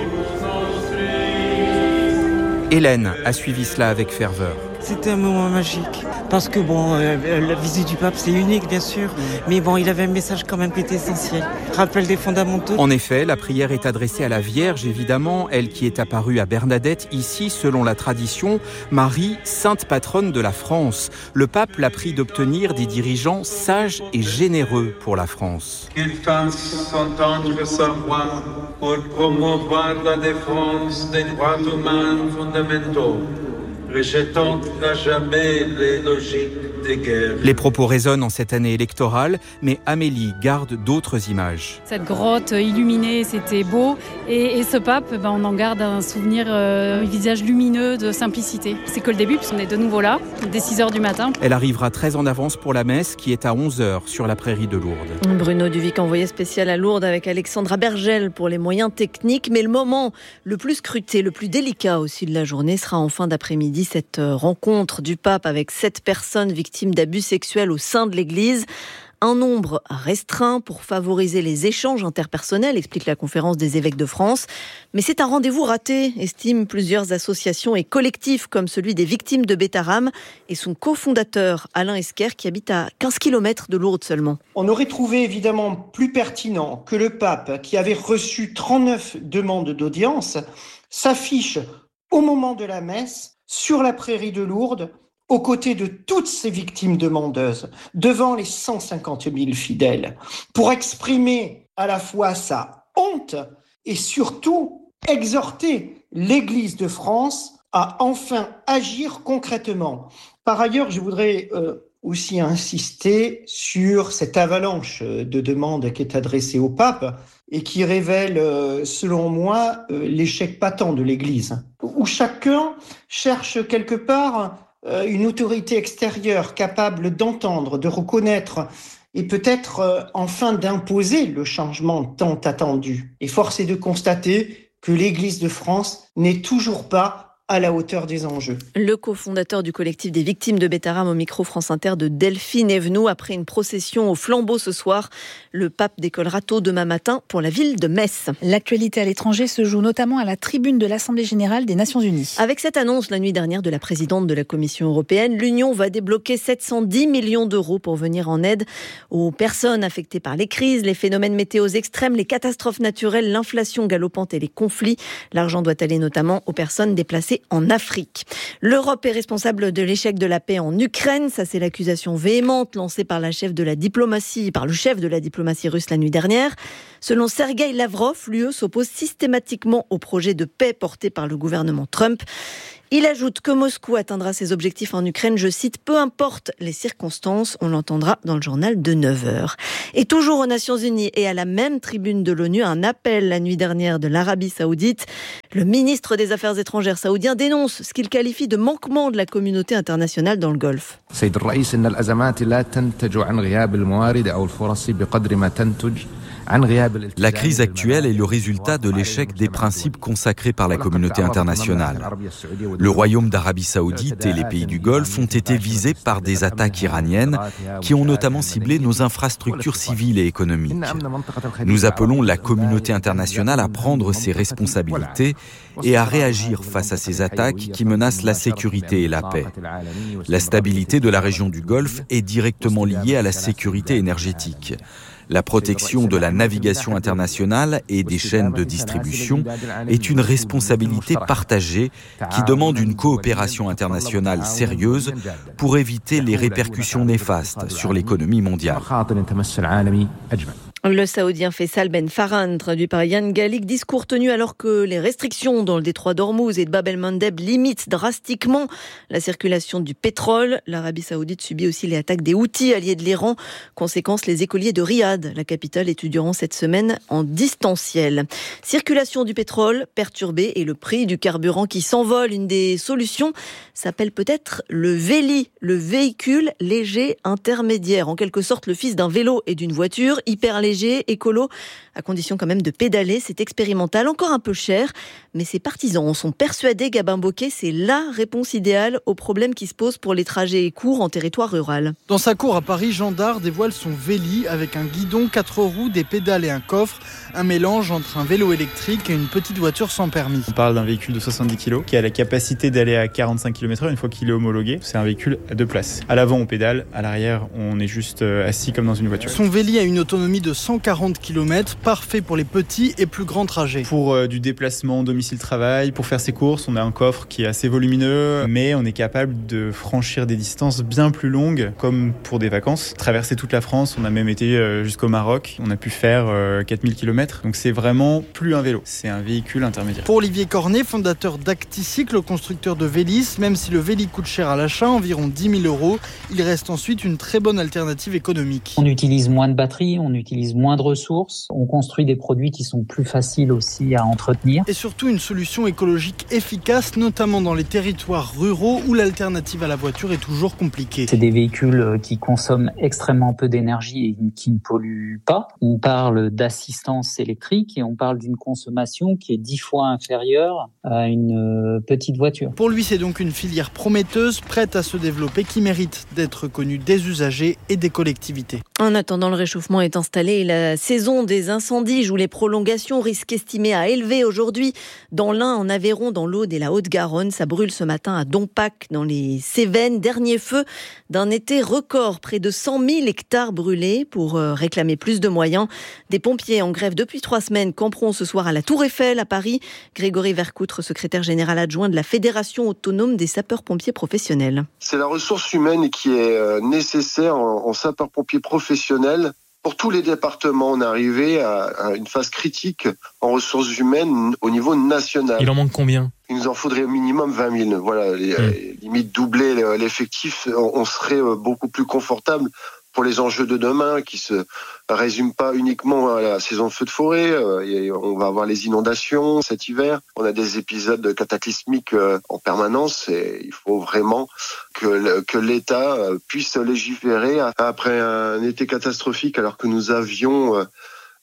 Hélène a suivi cela avec ferveur. C'était un moment magique, parce que la visite du pape c'est unique bien sûr, mais il avait un message quand même qui était essentiel, rappel des fondamentaux. En effet, la prière est adressée à la Vierge évidemment, elle qui est apparue à Bernadette, ici selon la tradition, Marie, sainte patronne de la France. Le pape l'a pris d'obtenir des dirigeants sages et généreux pour la France. Qu'il fasse entendre sa voix pour promouvoir la défense des droits humains fondamentaux, rejetant à jamais les logiques des guerres. Les propos résonnent en cette année électorale, mais Amélie garde d'autres images. Cette grotte illuminée, c'était beau. Et ce pape, on en garde un souvenir, un visage lumineux de simplicité. C'est que le début, puisqu'on est de nouveau là, dès 6h du matin. Elle arrivera très en avance pour la messe qui est à 11h sur la prairie de Lourdes. Bruno Duvic, envoyé spécial à Lourdes avec Alexandra Bergel pour les moyens techniques. Mais le moment le plus scruté, le plus délicat aussi de la journée sera en fin d'après-midi. Cette rencontre du pape avec 7 personnes victimes d'abus sexuels au sein de l'Église. Un nombre restreint pour favoriser les échanges interpersonnels, explique la conférence des évêques de France. Mais c'est un rendez-vous raté, estiment plusieurs associations et collectifs comme celui des victimes de Bétarame et son cofondateur Alain Esquer qui habite à 15 km de Lourdes seulement. On aurait trouvé évidemment plus pertinent que le pape, qui avait reçu 39 demandes d'audience, s'affiche au moment de la messe sur la prairie de Lourdes, aux côtés de toutes ces victimes demandeuses, devant les 150 000 fidèles, pour exprimer à la fois sa honte et surtout exhorter l'Église de France à enfin agir concrètement. Par ailleurs, je voudrais aussi insister sur cette avalanche de demandes qui est adressée au pape et qui révèle, selon moi, l'échec patent de l'Église, où chacun cherche quelque part une autorité extérieure capable d'entendre, de reconnaître et peut-être enfin d'imposer le changement tant attendu. Et force est de constater que l'Église de France n'est toujours pas à la hauteur des enjeux. Le cofondateur du collectif des victimes de Bétarame au micro France Inter de Delphine Evenou. Après une procession au flambeau ce soir, le pape décollera tôt demain matin pour la ville de Metz. L'actualité à l'étranger se joue notamment à la tribune de l'Assemblée générale des Nations unies. Avec cette annonce la nuit dernière de la présidente de la Commission européenne, l'Union va débloquer 710 millions d'euros pour venir en aide aux personnes affectées par les crises, les phénomènes météo extrêmes, les catastrophes naturelles, l'inflation galopante et les conflits. L'argent doit aller notamment aux personnes déplacées en Afrique. L'Europe est responsable de l'échec de la paix en Ukraine. Ça, c'est l'accusation véhémente lancée par le chef de la diplomatie russe la nuit dernière. Selon Sergueï Lavrov, l'UE s'oppose systématiquement au projet de paix porté par le gouvernement Trump. Il ajoute que Moscou atteindra ses objectifs en Ukraine, je cite, peu importe les circonstances. On l'entendra dans le journal de 9h. Et toujours aux Nations Unies et à la même tribune de l'ONU, un appel la nuit dernière de l'Arabie Saoudite. Le ministre des Affaires étrangères saoudien dénonce ce qu'il qualifie de manquement de la communauté internationale dans le Golfe. La crise actuelle est le résultat de l'échec des principes consacrés par la communauté internationale. Le Royaume d'Arabie Saoudite et les pays du Golfe ont été visés par des attaques iraniennes qui ont notamment ciblé nos infrastructures civiles et économiques. Nous appelons la communauté internationale à prendre ses responsabilités et à réagir face à ces attaques qui menacent la sécurité et la paix. La stabilité de la région du Golfe est directement liée à la sécurité énergétique. La protection de la navigation internationale et des chaînes de distribution est une responsabilité partagée qui demande une coopération internationale sérieuse pour éviter les répercussions néfastes sur l'économie mondiale. Le Saoudien Faisal Ben Farhan, traduit par Yann Gallic, discours tenu alors que les restrictions dans le détroit d'Ormuz et de Bab el-Mandeb limitent drastiquement la circulation du pétrole. L'Arabie Saoudite subit aussi les attaques des Houthis, alliés de l'Iran. Conséquence, les écoliers de Riyad, la capitale, étudieront cette semaine en distanciel. Circulation du pétrole perturbée et le prix du carburant qui s'envole. Une des solutions s'appelle peut-être le Véli, le véhicule léger intermédiaire. En quelque sorte, le fils d'un vélo et d'une voiture, hyper léger, écolo, à condition quand même de pédaler. C'est expérimental, encore un peu cher, mais ses partisans en sont persuadés. Gabin Bocquet, c'est la réponse idéale aux problèmes qui se posent pour les trajets courts en territoire rural. Dans sa cour à Paris, Jean Dard dévoile son Véli avec un guidon, 4 roues, des pédales et un coffre. Un mélange entre un vélo électrique et une petite voiture sans permis. On parle d'un véhicule de 70 kg qui a la capacité d'aller à 45 km/h une fois qu'il est homologué. C'est un véhicule à 2 places. À l'avant, on pédale. À l'arrière, on est juste assis comme dans une voiture. Son Véli a une autonomie de 140 km, parfait pour les petits et plus grands trajets. Pour du déplacement domicile-travail, pour faire ses courses, on a un coffre qui est assez volumineux, mais on est capable de franchir des distances bien plus longues, comme pour des vacances. Traverser toute la France, on a même été jusqu'au Maroc. On a pu faire 4000 km. Donc c'est vraiment plus un vélo, c'est un véhicule intermédiaire. Pour Olivier Cornet, fondateur d'Acticycle, constructeur de Vélis, même si le Véli coûte cher à l'achat, environ 10 000 €, il reste ensuite une très bonne alternative économique. On utilise moins de batteries, on utilise moins de ressources, on construit des produits qui sont plus faciles aussi à entretenir. Et surtout une solution écologique efficace, notamment dans les territoires ruraux où l'alternative à la voiture est toujours compliquée. C'est des véhicules qui consomment extrêmement peu d'énergie et qui ne polluent pas. On parle d'assistance électrique et on parle d'une consommation qui est 10 fois inférieure à une petite voiture. Pour lui, c'est donc une filière prometteuse, prête à se développer, qui mérite d'être connue des usagers et des collectivités. En attendant, le réchauffement est installé et la saison des incendies joue les prolongations, risque estimé à élevé aujourd'hui dans l'Ain, en Aveyron, dans l'Aude et la Haute-Garonne. Ça brûle ce matin à Dompac, dans les Cévennes. Dernier feu d'un été record, près de 100 000 hectares brûlés. Pour réclamer plus de moyens, des pompiers en grève depuis 3 semaines camperont ce soir à la Tour Eiffel à Paris. Grégory Vercoutre, secrétaire général adjoint de la Fédération autonome des sapeurs-pompiers professionnels. C'est la ressource humaine qui est nécessaire en sapeurs-pompiers professionnels. Pour tous les départements, on est arrivé à une phase critique en ressources humaines au niveau national. Il en manque combien ? Il nous en faudrait au minimum 20 000. Voilà, limite doubler l'effectif, on serait beaucoup plus confortable pour les enjeux de demain qui se résument pas uniquement à la saison de feux de forêt. On va avoir les inondations cet hiver. On a des épisodes cataclysmiques en permanence et il faut vraiment que l'État puisse légiférer après un été catastrophique alors que nous avions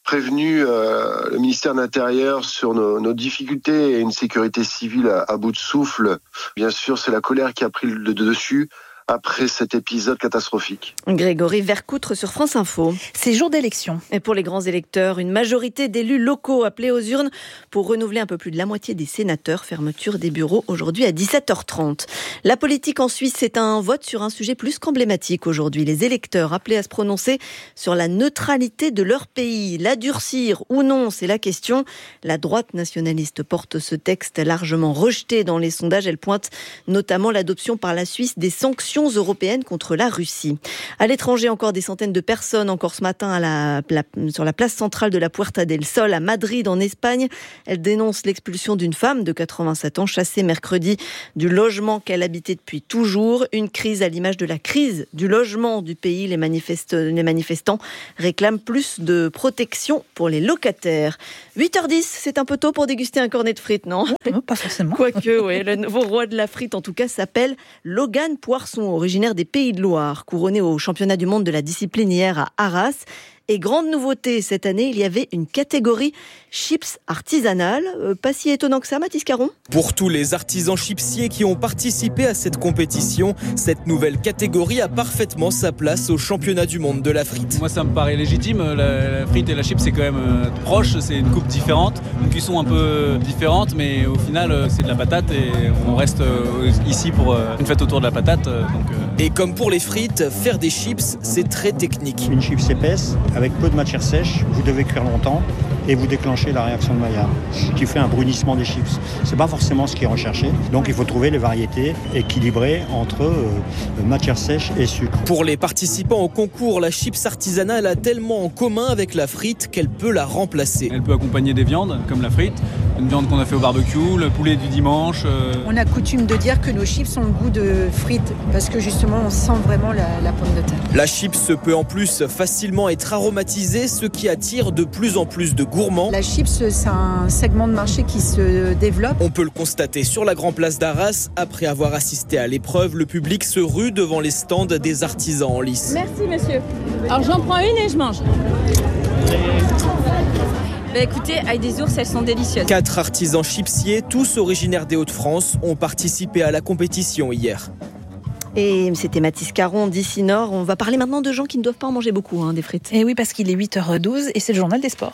prévenu le ministère de l'Intérieur sur nos difficultés et une sécurité civile à bout de souffle. Bien sûr, c'est la colère qui a pris le dessus après cet épisode catastrophique. Grégory Vercoutre sur France Info. C'est jour d'élection. Et pour les grands électeurs, une majorité d'élus locaux appelés aux urnes pour renouveler un peu plus de la moitié des sénateurs. Fermeture des bureaux aujourd'hui à 17h30. La politique en Suisse, c'est un vote sur un sujet plus qu'emblématique aujourd'hui. Les électeurs appelés à se prononcer sur la neutralité de leur pays. La durcir ou non, c'est la question. La droite nationaliste porte ce texte largement rejeté dans les sondages. Elle pointe notamment l'adoption par la Suisse des sanctions européennes contre la Russie. À l'étranger, encore des centaines de personnes, encore ce matin sur la place centrale de la Puerta del Sol à Madrid en Espagne. Elle dénonce l'expulsion d'une femme de 87 ans chassée mercredi du logement qu'elle habitait depuis toujours. Une crise à l'image de la crise du logement du pays. Les manifestants réclament plus de protection pour les locataires. 8h10, c'est un peu tôt pour déguster un cornet de frites, non ? Pas forcément. Quoique, oui, le nouveau roi de la frite, en tout cas, s'appelle Logan Poisson, originaire des Pays de Loire, couronné au championnat du monde de la discipline hier à Arras. Et grande nouveauté, cette année, il y avait une catégorie chips artisanales. Pas si étonnant que ça, Mathis Caron. Pour tous les artisans chipsiers qui ont participé à cette compétition, cette nouvelle catégorie a parfaitement sa place au championnat du monde de la frite. Moi, ça me paraît légitime. La frite et la chips, c'est quand même proche. C'est une coupe différente, une cuisson un peu différente, mais au final, c'est de la patate et on reste ici pour une fête autour de la patate. Et comme pour les frites, faire des chips, c'est très technique. Une chips épaisse, avec peu de matière sèche, vous devez cuire longtemps et vous déclenchez la réaction de Maillard qui fait un brunissement des chips. C'est pas forcément ce qui est recherché, donc il faut trouver les variétés équilibrées entre matière sèche et sucre. Pour les participants au concours, la chips artisanale a tellement en commun avec la frite qu'elle peut la remplacer. Elle peut accompagner des viandes comme la frite, une viande qu'on a fait au barbecue, le poulet du dimanche. On a coutume de dire que nos chips ont le goût de frites parce que justement on sent vraiment la pomme de terre. La chips peut en plus facilement être aromatisée, ce qui attire de plus en plus de gourmands. La chips, c'est un segment de marché qui se développe. On peut le constater sur la Grand Place d'Arras. Après avoir assisté à l'épreuve, le public se rue devant les stands des artisans en lice. Merci monsieur. Alors j'en prends une et je mange. Écoutez, avec des ours, elles sont délicieuses. 4 artisans chipsiers, tous originaires des Hauts-de-France, ont participé à la compétition hier. Et c'était Mathis Caron d'ici Nord. On va parler maintenant de gens qui ne doivent pas en manger beaucoup, des frites. Et oui, parce qu'il est 8h12 et c'est le journal des sports.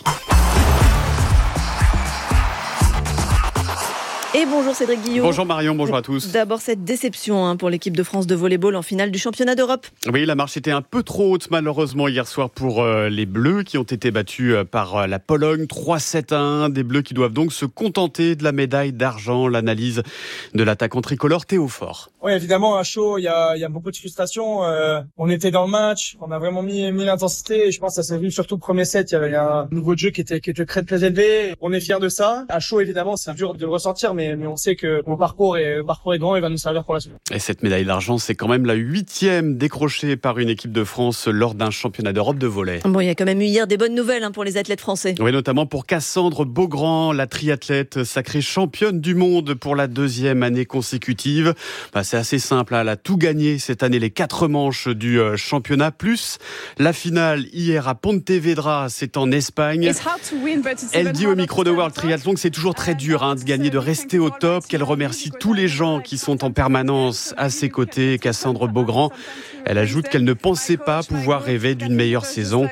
Et bonjour Cédric Guillaume. Bonjour Marion, bonjour à tous. D'abord cette déception pour l'équipe de France de volleyball en finale du championnat d'Europe. Oui, la marche était un peu trop haute malheureusement hier soir pour les Bleus qui ont été battus par la Pologne 3-7-1. Des Bleus qui doivent donc se contenter de la médaille d'argent. L'analyse de l'attaquant tricolore Théo Fort. Oui, évidemment à chaud, il y a beaucoup de frustration. On était dans le match, on a vraiment mis l'intensité et je pense que ça s'est vu surtout le premier set. Il y avait un niveau de jeu qui était très élevé. On est fiers de ça. À chaud évidemment, c'est dur de le ressentir, mais on sait que mon parcours est grand et va nous servir pour la suite. Et cette médaille d'argent, c'est quand même la 8e décrochée par une équipe de France lors d'un championnat d'Europe de volley. Bon, il y a quand même eu hier des bonnes nouvelles pour les athlètes français. Oui, notamment pour Cassandre Beaugrand, la triathlète sacrée championne du monde pour la 2e année consécutive. C'est assez simple, elle a tout gagné cette année, les 4 manches du championnat, plus la finale hier à Pontevedra, c'est en Espagne. Elle dit au micro de World Triathlon que c'est toujours très dur de gagner, de rester au top, qu'elle remercie tous les gens qui sont en permanence à ses côtés. Cassandre Beaugrand, elle ajoute qu'elle ne pensait pas pouvoir rêver d'une meilleure saison.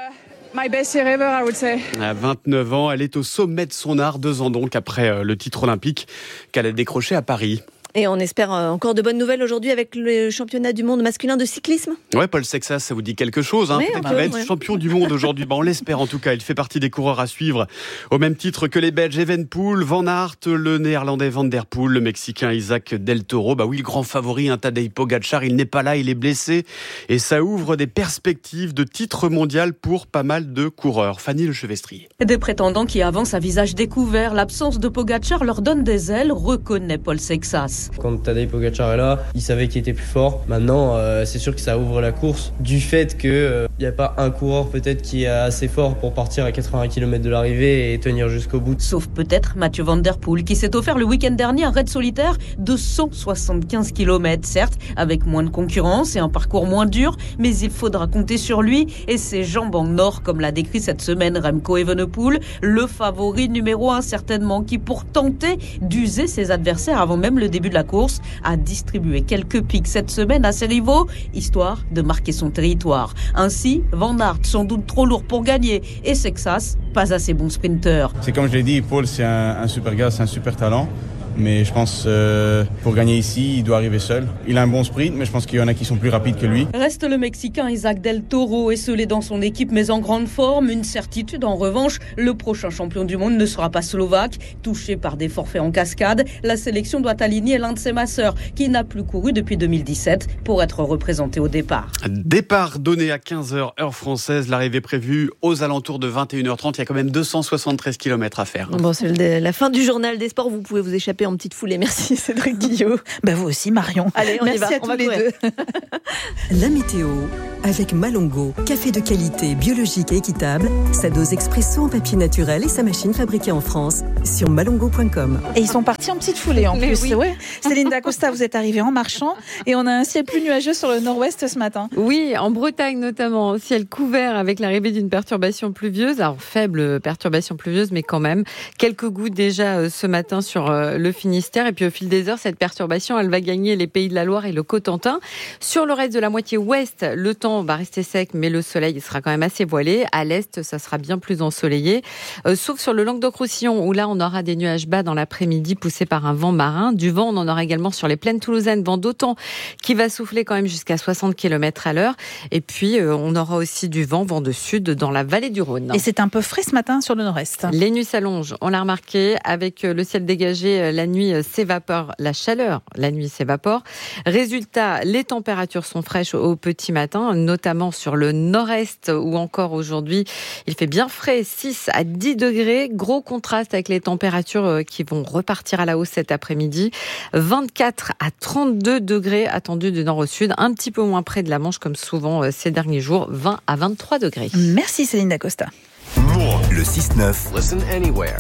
À 29 ans, elle est au sommet de son art, 2 ans donc après le titre olympique qu'elle a décroché à Paris. Et on espère encore de bonnes nouvelles aujourd'hui avec le championnat du monde masculin de cyclisme. Ouais, Paul Sexas, ça vous dit quelque chose, peut-être qu'il va être champion du monde aujourd'hui. On l'espère en tout cas. Il fait partie des coureurs à suivre au même titre que les Belges Evenepoel, Van Aert, le Néerlandais Van der Poel, le Mexicain Isaac Del Toro. Oui, le grand favori, Tadej Pogačar, il n'est pas là, il est blessé. Et ça ouvre des perspectives de titre mondial pour pas mal de coureurs. Fanny Lechevestrier. Des prétendants qui avancent à visage découvert. L'absence de Pogačar leur donne des ailes, reconnaît Paul Sexas. course. Quand Tadej Pogačar est là, il savait qu'il était plus fort. Maintenant, c'est sûr que ça ouvre la course. Du fait qu'il n'y a pas un coureur peut-être qui est assez fort pour partir à 80 km de l'arrivée et tenir jusqu'au bout. Sauf peut-être Mathieu Van Der Poel qui s'est offert le week-end dernier un raid solitaire de 175 km. Certes, avec moins de concurrence et un parcours moins dur, mais il faudra compter sur lui et ses jambes en or, comme l'a décrit cette semaine Remco Evenepoel, le favori numéro 1 certainement, qui pour tenter d'user ses adversaires avant même le début de la course, a distribué quelques pics cette semaine à ses rivaux, histoire de marquer son territoire. Ainsi, Van Aert, sans doute trop lourd pour gagner, et Sexas, pas assez bon sprinter. C'est comme je l'ai dit, Paul c'est un super gars, c'est un super talent. Mais je pense pour gagner ici, il doit arriver seul. Il a un bon sprint, mais je pense qu'il y en a qui sont plus rapides que lui. Reste le Mexicain Isaac Del Toro, esselé dans son équipe mais en grande forme. Une certitude en revanche, le prochain champion du monde ne sera pas slovaque. Touché par des forfaits en cascade, la sélection doit aligner l'un de ses masseurs qui n'a plus couru depuis 2017 pour être représenté au départ. Départ donné à 15h heure française, l'arrivée prévue aux alentours de 21h30. Il y a quand même 273 km à faire. Bon, c'est la fin du journal des sports. Vous pouvez vous échapper en petite foulée. Merci Cédric Guillot. Vous aussi Marion. Allez, merci y va. à tous les deux. La météo avec Malongo, café de qualité biologique et équitable, sa dose expresso en papier naturel et sa machine fabriquée en France sur malongo.com. Et ils sont partis en petite foulée en plus. Oui. Ouais. Céline Dacosta, vous êtes arrivée en marchant et on a un ciel plus nuageux sur le nord-ouest ce matin. Oui, en Bretagne notamment, ciel couvert avec l'arrivée d'une perturbation pluvieuse. Alors faible perturbation pluvieuse, mais quand même quelques gouttes déjà ce matin sur le Finistère. Et puis au fil des heures, cette perturbation, elle va gagner les Pays de la Loire et le Cotentin. Sur le reste de la moitié ouest, le temps va rester sec, mais le soleil sera quand même assez voilé. À l'est, ça sera bien plus ensoleillé. Sauf sur le Languedoc-Roussillon, où là, on aura des nuages bas dans l'après-midi poussés par un vent marin. Du vent, on en aura également sur les plaines toulousaines, vent d'automne qui va souffler quand même jusqu'à 60 km à l'heure. Et puis, on aura aussi du vent de sud dans la vallée du Rhône. Et c'est un peu frais ce matin sur le nord-est. Les nuits s'allongent, on l'a remarqué, avec le ciel dégagé, la nuit s'évapore, la chaleur, la nuit s'évapore. Résultat, les températures sont fraîches au petit matin, notamment sur le nord-est où encore aujourd'hui, il fait bien frais, 6 à 10 degrés. Gros contraste avec les températures qui vont repartir à la hausse cet après-midi. 24 à 32 degrés attendus du nord au sud, un petit peu moins près de la Manche comme souvent ces derniers jours, 20 à 23 degrés. Merci Céline Dacosta. Le 6-9. Listen anywhere.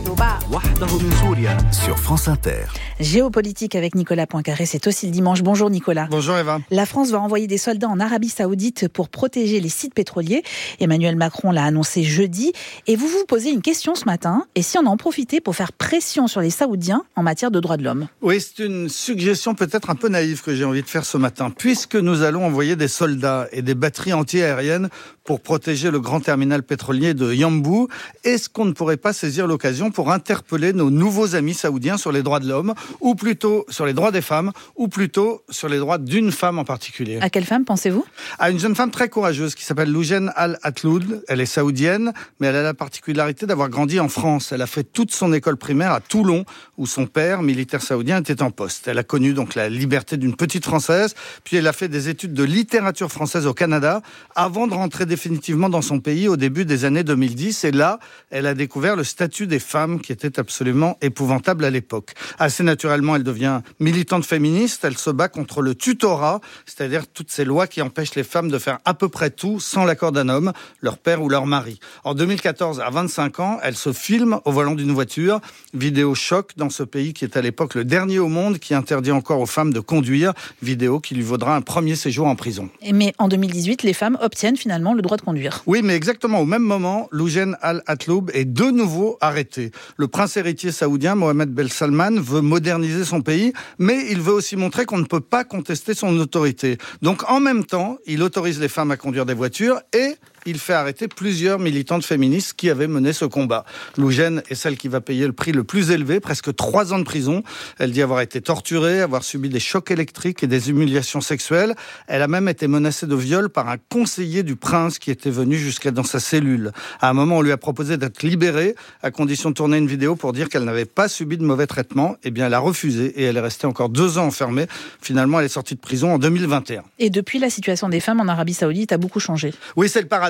Sur France Inter. Géopolitique avec Nicolas Poincaré, c'est aussi le dimanche. Bonjour Nicolas. Bonjour Eva. La France va envoyer des soldats en Arabie Saoudite pour protéger les sites pétroliers. Emmanuel Macron l'a annoncé jeudi. Et vous vous posez une question ce matin. Et si on en profitait pour faire pression sur les Saoudiens en matière de droits de l'homme ? Oui, c'est une suggestion peut-être un peu naïve que j'ai envie de faire ce matin. Puisque nous allons envoyer des soldats et des batteries anti-aériennes pour protéger le grand terminal pétrolier de Yanbu, est-ce qu'on ne pourrait pas saisir l'occasion pour interpeller nos nouveaux amis saoudiens sur les droits de l'homme, ou plutôt sur les droits des femmes, ou plutôt sur les droits d'une femme en particulier ? À quelle femme pensez-vous ? À une jeune femme très courageuse qui s'appelle Loujen Al-Atloud. Elle est saoudienne, mais elle a la particularité d'avoir grandi en France. Elle a fait toute son école primaire à Toulon, où son père, militaire saoudien, était en poste. Elle a connu donc la liberté d'une petite Française, puis elle a fait des études de littérature française au Canada, avant de rentrer définitivement dans son pays au début des années 2010. Et là, elle a découvert le statut des femmes qui était absolument épouvantable à l'époque. Assez naturellement, elle devient militante féministe. Elle se bat contre le tutorat, c'est-à-dire toutes ces lois qui empêchent les femmes de faire à peu près tout sans l'accord d'un homme, leur père ou leur mari. En 2014, à 25 ans, elle se filme au volant d'une voiture. Vidéo choc dans ce pays qui est à l'époque le dernier au monde qui interdit encore aux femmes de conduire. Vidéo qui lui vaudra un premier séjour en prison. Mais en 2018, les femmes obtiennent finalement le droit de conduire. Oui, mais exactement au même moment, Loujen Al-Atloub est de nouveau arrêté. Le prince héritier saoudien, Mohammed Ben Salman, veut moderniser son pays, mais il veut aussi montrer qu'on ne peut pas contester son autorité. Donc en même temps, il autorise les femmes à conduire des voitures et il fait arrêter plusieurs militantes féministes qui avaient mené ce combat. Loujen est celle qui va payer le prix le plus élevé, presque 3 ans de prison. Elle dit avoir été torturée, avoir subi des chocs électriques et des humiliations sexuelles. Elle a même été menacée de viol par un conseiller du prince qui était venu jusqu'à dans sa cellule. À un moment, on lui a proposé d'être libérée, à condition de tourner une vidéo pour dire qu'elle n'avait pas subi de mauvais traitement. Eh bien, elle a refusé et elle est restée encore 2 ans enfermée. Finalement, elle est sortie de prison en 2021. Et depuis, la situation des femmes en Arabie Saoudite a beaucoup changé. Oui, c'est le paradoxe.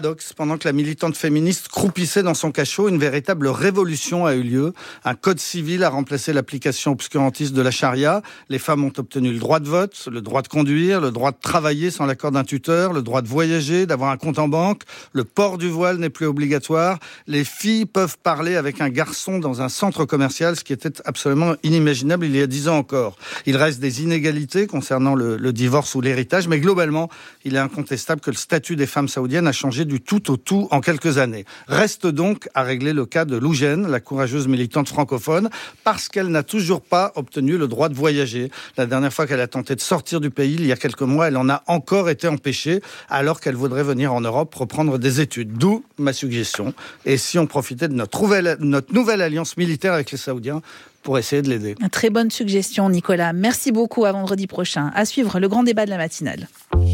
paradoxe. Pendant que la militante féministe croupissait dans son cachot, une véritable révolution a eu lieu. Un code civil a remplacé l'application obscurantiste de la charia. Les femmes ont obtenu le droit de vote, le droit de conduire, le droit de travailler sans l'accord d'un tuteur, le droit de voyager, d'avoir un compte en banque. Le port du voile n'est plus obligatoire. Les filles peuvent parler avec un garçon dans un centre commercial, ce qui était absolument inimaginable il y a 10 ans encore. Il reste des inégalités concernant le divorce ou l'héritage, mais globalement, il est incontestable que le statut des femmes saoudiennes a changé du tout au tout en quelques années. Reste donc à régler le cas de Loujen, la courageuse militante francophone, parce qu'elle n'a toujours pas obtenu le droit de voyager. La dernière fois qu'elle a tenté de sortir du pays, il y a quelques mois, elle en a encore été empêchée, alors qu'elle voudrait venir en Europe reprendre des études. D'où ma suggestion. Et si on profitait de notre nouvelle alliance militaire avec les Saoudiens pour essayer de l'aider. Une très bonne suggestion, Nicolas. Merci beaucoup. À vendredi prochain. À suivre le grand débat de la matinale.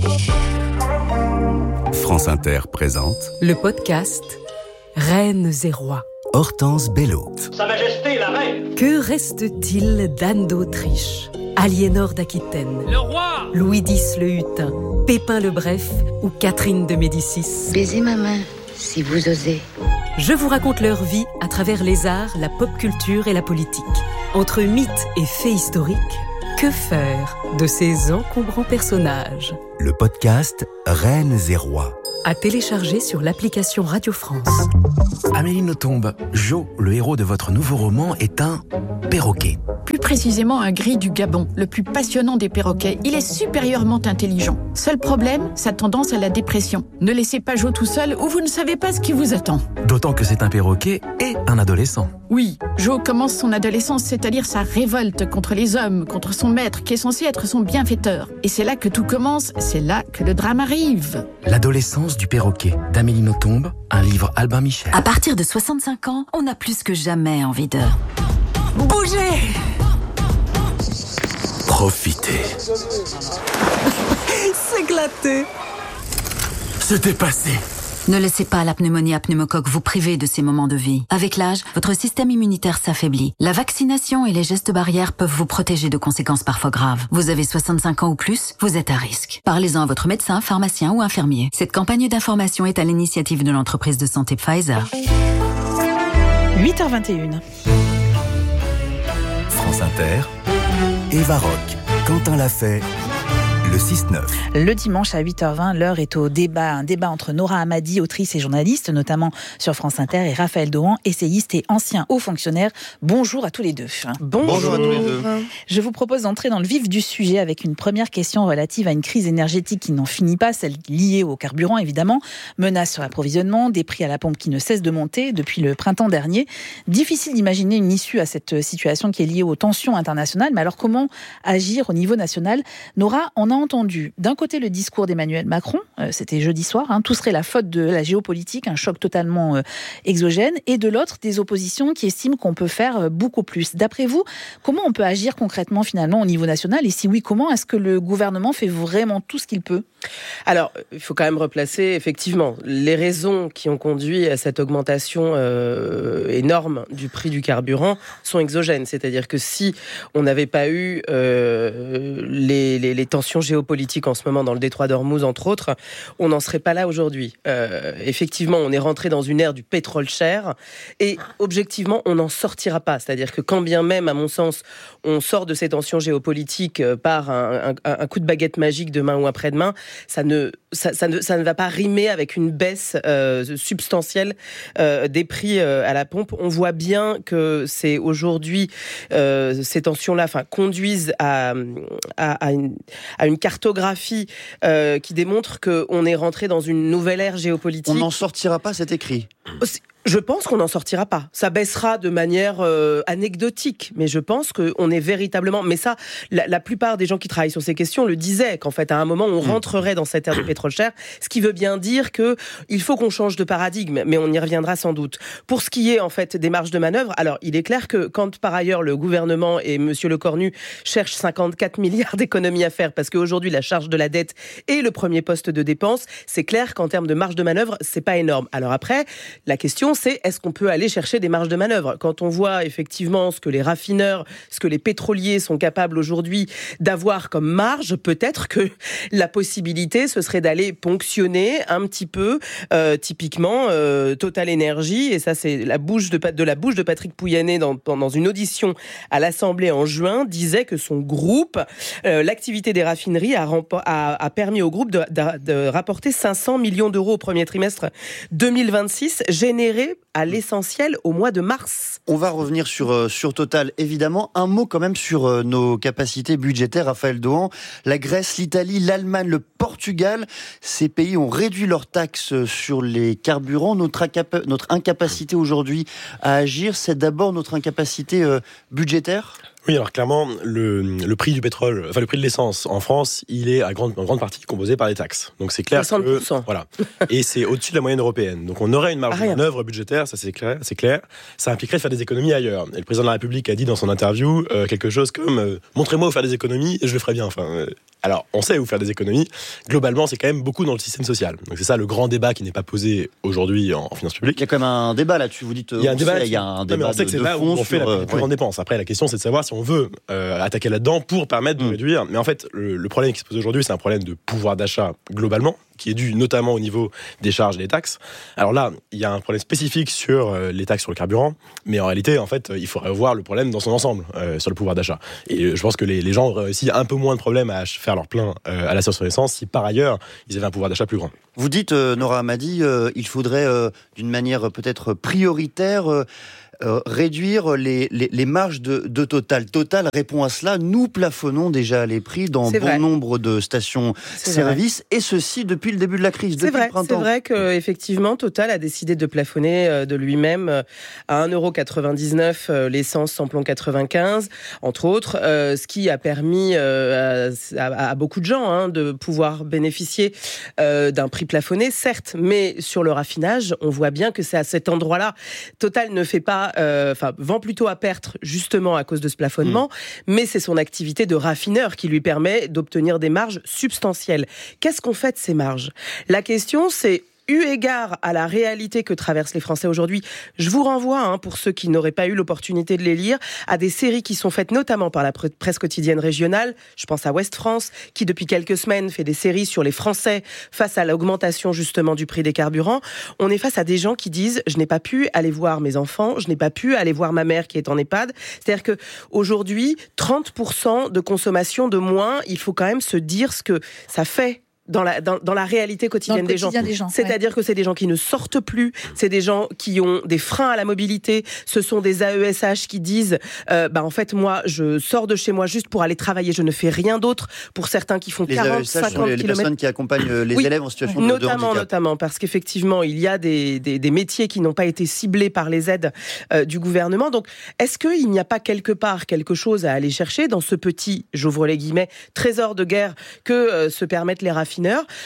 France Inter présente le podcast Reines et rois. Hortense Bello. Sa Majesté la Reine. Que reste-t-il d'Anne d'Autriche, Aliénor d'Aquitaine, Le roi. Louis X le Hutin, Pépin le Bref ou Catherine de Médicis? Baisez ma main, si vous osez. Je vous raconte leur vie à travers les arts, la pop culture et la politique. Entre mythes et faits historiques, que faire de ces encombrants personnages? Le podcast Reines et rois. À télécharger sur l'application Radio France. Amélie Nothomb, Jo, le héros de votre nouveau roman, est un perroquet. Plus précisément un gris du Gabon, le plus passionnant des perroquets. Il est supérieurement intelligent. Seul problème, sa tendance à la dépression. Ne laissez pas Jo tout seul ou vous ne savez pas ce qui vous attend. D'autant que c'est un perroquet et un adolescent. Oui, Jo commence son adolescence, c'est-à-dire sa révolte contre les hommes, contre son maître qui est censé être son bienfaiteur. Et c'est là que tout commence, c'est là que le drame arrive. L'adolescence du perroquet, d'Amélie Nothomb, un livre Albin Michel. À partir de 65 ans, on a plus que jamais envie de bouger. Profitez. S'éclater. Se dépasser. Ne laissez pas la pneumonie à pneumocoque vous priver de ces moments de vie. Avec l'âge, votre système immunitaire s'affaiblit. La vaccination et les gestes barrières peuvent vous protéger de conséquences parfois graves. Vous avez 65 ans ou plus, vous êtes à risque. Parlez-en à votre médecin, pharmacien ou infirmier. Cette campagne d'information est à l'initiative de l'entreprise de santé Pfizer. 8h21. France Inter, Eva Rock, Quentin Lafay, le 6-9. Le dimanche à 8h20, l'heure est au débat. Un débat entre Nora Hamadi, autrice et journaliste, notamment sur France Inter, et Raphaël Dohan, essayiste et ancien haut fonctionnaire. Bonjour à tous les deux. Bonjour à tous les deux. Je vous propose d'entrer dans le vif du sujet avec une première question relative à une crise énergétique qui n'en finit pas, celle liée au carburant évidemment, menace sur l'approvisionnement, des prix à la pompe qui ne cessent de monter depuis le printemps dernier. Difficile d'imaginer une issue à cette situation qui est liée aux tensions internationales, mais alors comment agir au niveau national? Nora, on a entendu d'un côté le discours d'Emmanuel Macron, c'était jeudi soir, tout serait la faute de la géopolitique, un choc totalement exogène, et de l'autre des oppositions qui estiment qu'on peut faire beaucoup plus. D'après vous, comment on peut agir concrètement finalement au niveau national, et si oui, comment est-ce que le gouvernement fait vraiment tout ce qu'il peut? Alors, il faut quand même replacer effectivement les raisons qui ont conduit à cette augmentation énorme du prix du carburant sont exogènes, c'est-à-dire que si on n'avait pas eu les tensions géopolitiques en ce moment dans le détroit d'Ormuz entre autres, on n'en serait pas là aujourd'hui. Effectivement, on est rentré dans une ère du pétrole cher et objectivement, on n'en sortira pas. C'est-à-dire que quand bien même, à mon sens, on sort de ces tensions géopolitiques par un coup de baguette magique demain ou après-demain, ça ne va pas rimer avec une baisse substantielle des prix à la pompe. On voit bien que c'est aujourd'hui ces tensions-là conduisent à une cartographie qui démontre qu'on est rentré dans une nouvelle ère géopolitique. On n'en sortira pas, c'est écrit. Je pense qu'on n'en sortira pas. Ça baissera de manière anecdotique, mais je pense qu'on est véritablement... Mais ça, la plupart des gens qui travaillent sur ces questions le disaient, qu'en fait, à un moment, on rentrerait dans cette ère du pétrole cher, ce qui veut bien dire qu'il faut qu'on change de paradigme, mais on y reviendra sans doute. Pour ce qui est, en fait, des marges de manœuvre, alors, il est clair que quand, par ailleurs, le gouvernement et Monsieur Lecornu cherchent 54 milliards d'économies à faire, parce qu'aujourd'hui, la charge de la dette est le premier poste de dépense, c'est clair qu'en termes de marge de manœuvre, c'est pas énorme. Alors après, la question, question, c'est est-ce qu'on peut aller chercher des marges de manœuvre ? Quand on voit effectivement ce que les raffineurs, ce que les pétroliers sont capables aujourd'hui d'avoir comme marge, peut-être que la possibilité, ce serait d'aller ponctionner un petit peu, typiquement, Total Energy, et ça c'est la bouche de Patrick Pouyanné dans une audition à l'Assemblée en juin, disait que son groupe, l'activité des raffineries a permis au groupe de rapporter 500 millions d'euros au premier trimestre 2026, générés à l'essentiel au mois de mars. On va revenir sur Total, évidemment. Un mot quand même sur nos capacités budgétaires, Raphaël Dohan. La Grèce, l'Italie, l'Allemagne, le Portugal, ces pays ont réduit leurs taxes sur les carburants. Notre incapacité aujourd'hui à agir, c'est d'abord notre incapacité budgétaire ? Oui, alors clairement, le prix du pétrole, enfin le prix de l'essence en France, il est en grande partie composé par les taxes. Donc c'est clair 60%. que voilà, et c'est au-dessus de la moyenne européenne. Donc on aurait une marge de manœuvre budgétaire, ça c'est clair. Ça impliquerait de faire des économies ailleurs. Et le président de la République a dit dans son interview quelque chose comme montrez-moi où faire des économies et je le ferai bien. Enfin, alors on sait où faire des économies. Globalement, c'est quand même beaucoup dans le système social. Donc c'est ça le grand débat qui n'est pas posé aujourd'hui en finances publiques. Il y a quand même un débat là-dessus. Vous dites il y a un débat. Il y a un débat on sait que c'est là où on fait la plus grande dépense. Après, la question c'est de savoir si on veut attaquer là-dedans pour permettre de réduire. Mais en fait, le problème qui se pose aujourd'hui, c'est un problème de pouvoir d'achat globalement, qui est dû notamment au niveau des charges et des taxes. Alors là, il y a un problème spécifique sur les taxes sur le carburant, mais en réalité, en fait, il faudrait voir le problème dans son ensemble sur le pouvoir d'achat. Et je pense que les gens auraient aussi un peu moins de problèmes à faire leur plein à la sur l'essence si par ailleurs ils avaient un pouvoir d'achat plus grand. Vous dites, Nora Hamady, il faudrait d'une manière peut-être prioritaire réduire les marges de Total. Total répond à cela. Nous plafonnons déjà les prix dans bon nombre de stations-service, et ceci depuis le début de la crise, depuis le printemps. C'est vrai qu'effectivement, Total a décidé de plafonner de lui-même à 1,99€ l'essence samplon 95, entre autres, ce qui a permis à beaucoup de gens de pouvoir bénéficier d'un prix plafonné, certes, mais sur le raffinage, on voit bien que c'est à cet endroit-là. Total ne fait pas vend plutôt à perte justement à cause de ce plafonnement, mais c'est son activité de raffineur qui lui permet d'obtenir des marges substantielles. Qu'est-ce qu'on fait de ces marges ? La question, c'est eu égard à la réalité que traversent les Français aujourd'hui, je vous renvoie, pour ceux qui n'auraient pas eu l'opportunité de les lire, à des séries qui sont faites notamment par la presse quotidienne régionale. Je pense à Ouest France, qui depuis quelques semaines fait des séries sur les Français face à l'augmentation justement du prix des carburants. On est face à des gens qui disent « je n'ai pas pu aller voir mes enfants, je n'ai pas pu aller voir ma mère qui est en EHPAD ». C'est-à-dire qu'aujourd'hui, 30% de consommation de moins, il faut quand même se dire ce que ça fait dans la réalité quotidienne des gens. C'est-à-dire que c'est des gens qui ne sortent plus, c'est des gens qui ont des freins à la mobilité, ce sont des AESH qui disent en fait moi je sors de chez moi juste pour aller travailler, je ne fais rien d'autre, pour certains qui font 40, 50 km. Les personnes qui accompagnent les élèves en situation de handicap. Notamment parce qu'effectivement il y a des métiers qui n'ont pas été ciblés par les aides du gouvernement. Donc est-ce qu'il n'y a pas quelque part quelque chose à aller chercher dans ce petit, j'ouvre les guillemets, trésor de guerre que se permettent les raffineurs?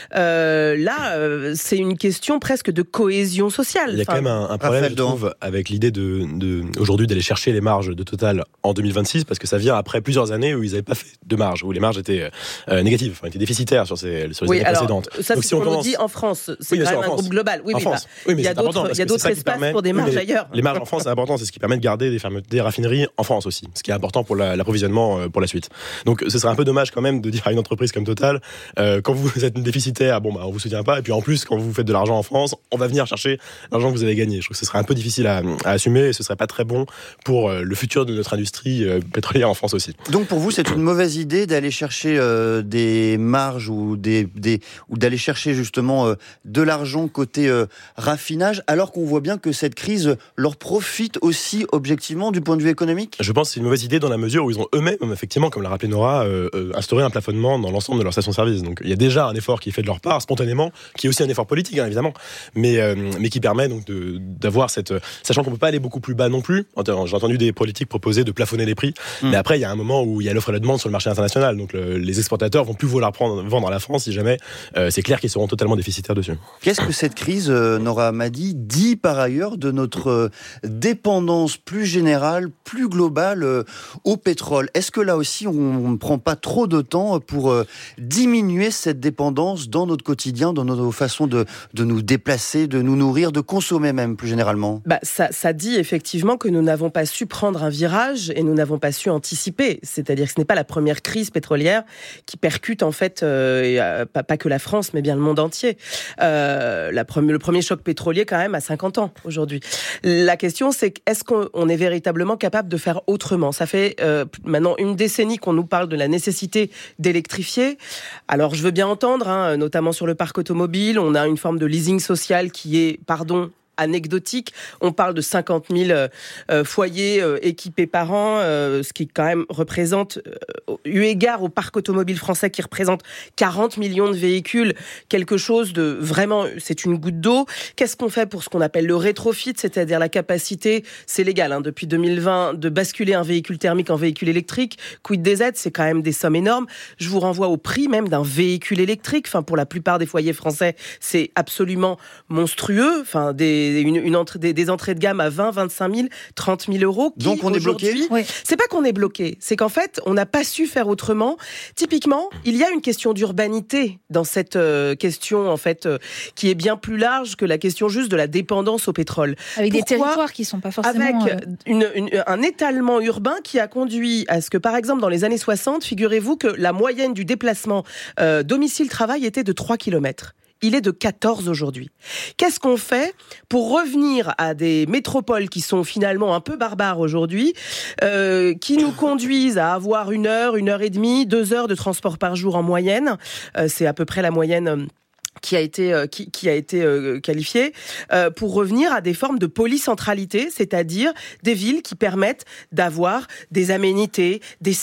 C'est une question presque de cohésion sociale. Il y a quand même un problème, je trouve, avec l'idée aujourd'hui d'aller chercher les marges de Total en 2026, parce que ça vient après plusieurs années où ils n'avaient pas fait de marge, où les marges étaient négatives, étaient déficitaires sur les années précédentes. Ça, c'est ce qu'on dit en France. C'est quand même un groupe global. Oui, mais il y a d'autres espaces pour des marges ailleurs. Les marges en France, c'est important. C'est ce qui permet de garder des raffineries en France aussi, ce qui est important pour l'approvisionnement pour la suite. Donc, ce serait un peu dommage quand même de dire à une entreprise comme Total, quand vous êtes déficitaire, on vous soutient pas, et puis en plus, quand vous faites de l'argent en France, on va venir chercher l'argent que vous avez gagné. Je trouve que ce serait un peu difficile à assumer, et ce serait pas très bon pour le futur de notre industrie pétrolière en France aussi. Donc pour vous, c'est une mauvaise idée d'aller chercher des marges ou d'aller chercher justement de l'argent côté raffinage, alors qu'on voit bien que cette crise leur profite aussi objectivement du point de vue économique? Je pense que c'est une mauvaise idée dans la mesure où ils ont eux-mêmes, effectivement, comme l'a rappelé Nora, instauré un plafonnement dans l'ensemble de leur station-service. Donc il y a déjà un effort qui est fait de leur part, spontanément, qui est aussi un effort politique, évidemment, mais qui permet donc d'avoir cette... Sachant qu'on ne peut pas aller beaucoup plus bas non plus. J'ai entendu des politiques proposer de plafonner les prix, mais après, il y a un moment où il y a l'offre et la demande sur le marché international. Donc les exportateurs vont plus vouloir vendre à la France si jamais c'est clair qu'ils seront totalement déficitaires dessus. Qu'est-ce que cette crise, Nora Hamady, dit par ailleurs de notre dépendance plus générale, plus globale au pétrole? Est-ce que là aussi, on ne prend pas trop de temps pour diminuer cette dépendance dépendance dans notre quotidien, dans nos façons de nous déplacer, de nous nourrir, de consommer même plus généralement? Ça dit effectivement que nous n'avons pas su prendre un virage et nous n'avons pas su anticiper. C'est-à-dire que ce n'est pas la première crise pétrolière qui percute en fait, pas que la France, mais bien le monde entier. Le premier choc pétrolier quand même à 50 ans aujourd'hui. La question c'est est-ce qu'on est véritablement capable de faire autrement? Ça fait maintenant une décennie qu'on nous parle de la nécessité d'électrifier. Alors je veux bien entendre, notamment sur le parc automobile, on a une forme de leasing social qui est, anecdotique. On parle de 50 000 foyers équipés par an, ce qui quand même représente, eu égard au parc automobile français qui représente 40 millions de véhicules, quelque chose de vraiment, c'est une goutte d'eau. Qu'est-ce qu'on fait pour ce qu'on appelle le rétrofit, c'est-à-dire la capacité, c'est légal depuis 2020, de basculer un véhicule thermique en véhicule électrique. Quid des aides, c'est quand même des sommes énormes. Je vous renvoie au prix même d'un véhicule électrique. Pour la plupart des foyers français, c'est absolument monstrueux. Des entrées de gamme à 20, 25 000, 30 000 euros. Donc on est bloqué? Oui. C'est pas qu'on est bloqué, c'est qu'en fait, on n'a pas su faire autrement. Typiquement, il y a une question d'urbanité dans cette question, en fait, qui est bien plus large que la question juste de la dépendance au pétrole. Avec des territoires qui sont pas forcément... Avec un étalement urbain qui a conduit à ce que, par exemple, dans les années 60, figurez-vous que la moyenne du déplacement domicile-travail était de 3 km. Il est de 14 aujourd'hui. Qu'est-ce qu'on fait pour revenir à des métropoles qui sont finalement un peu barbares aujourd'hui, qui nous conduisent à avoir 1 heure, 1 heure et demie, 2 heures de transport par jour en moyenne. C'est à peu près la moyenne qui a été qualifiée, pour revenir à des formes de polycentralité, c'est-à-dire des villes qui permettent d'avoir des aménités, des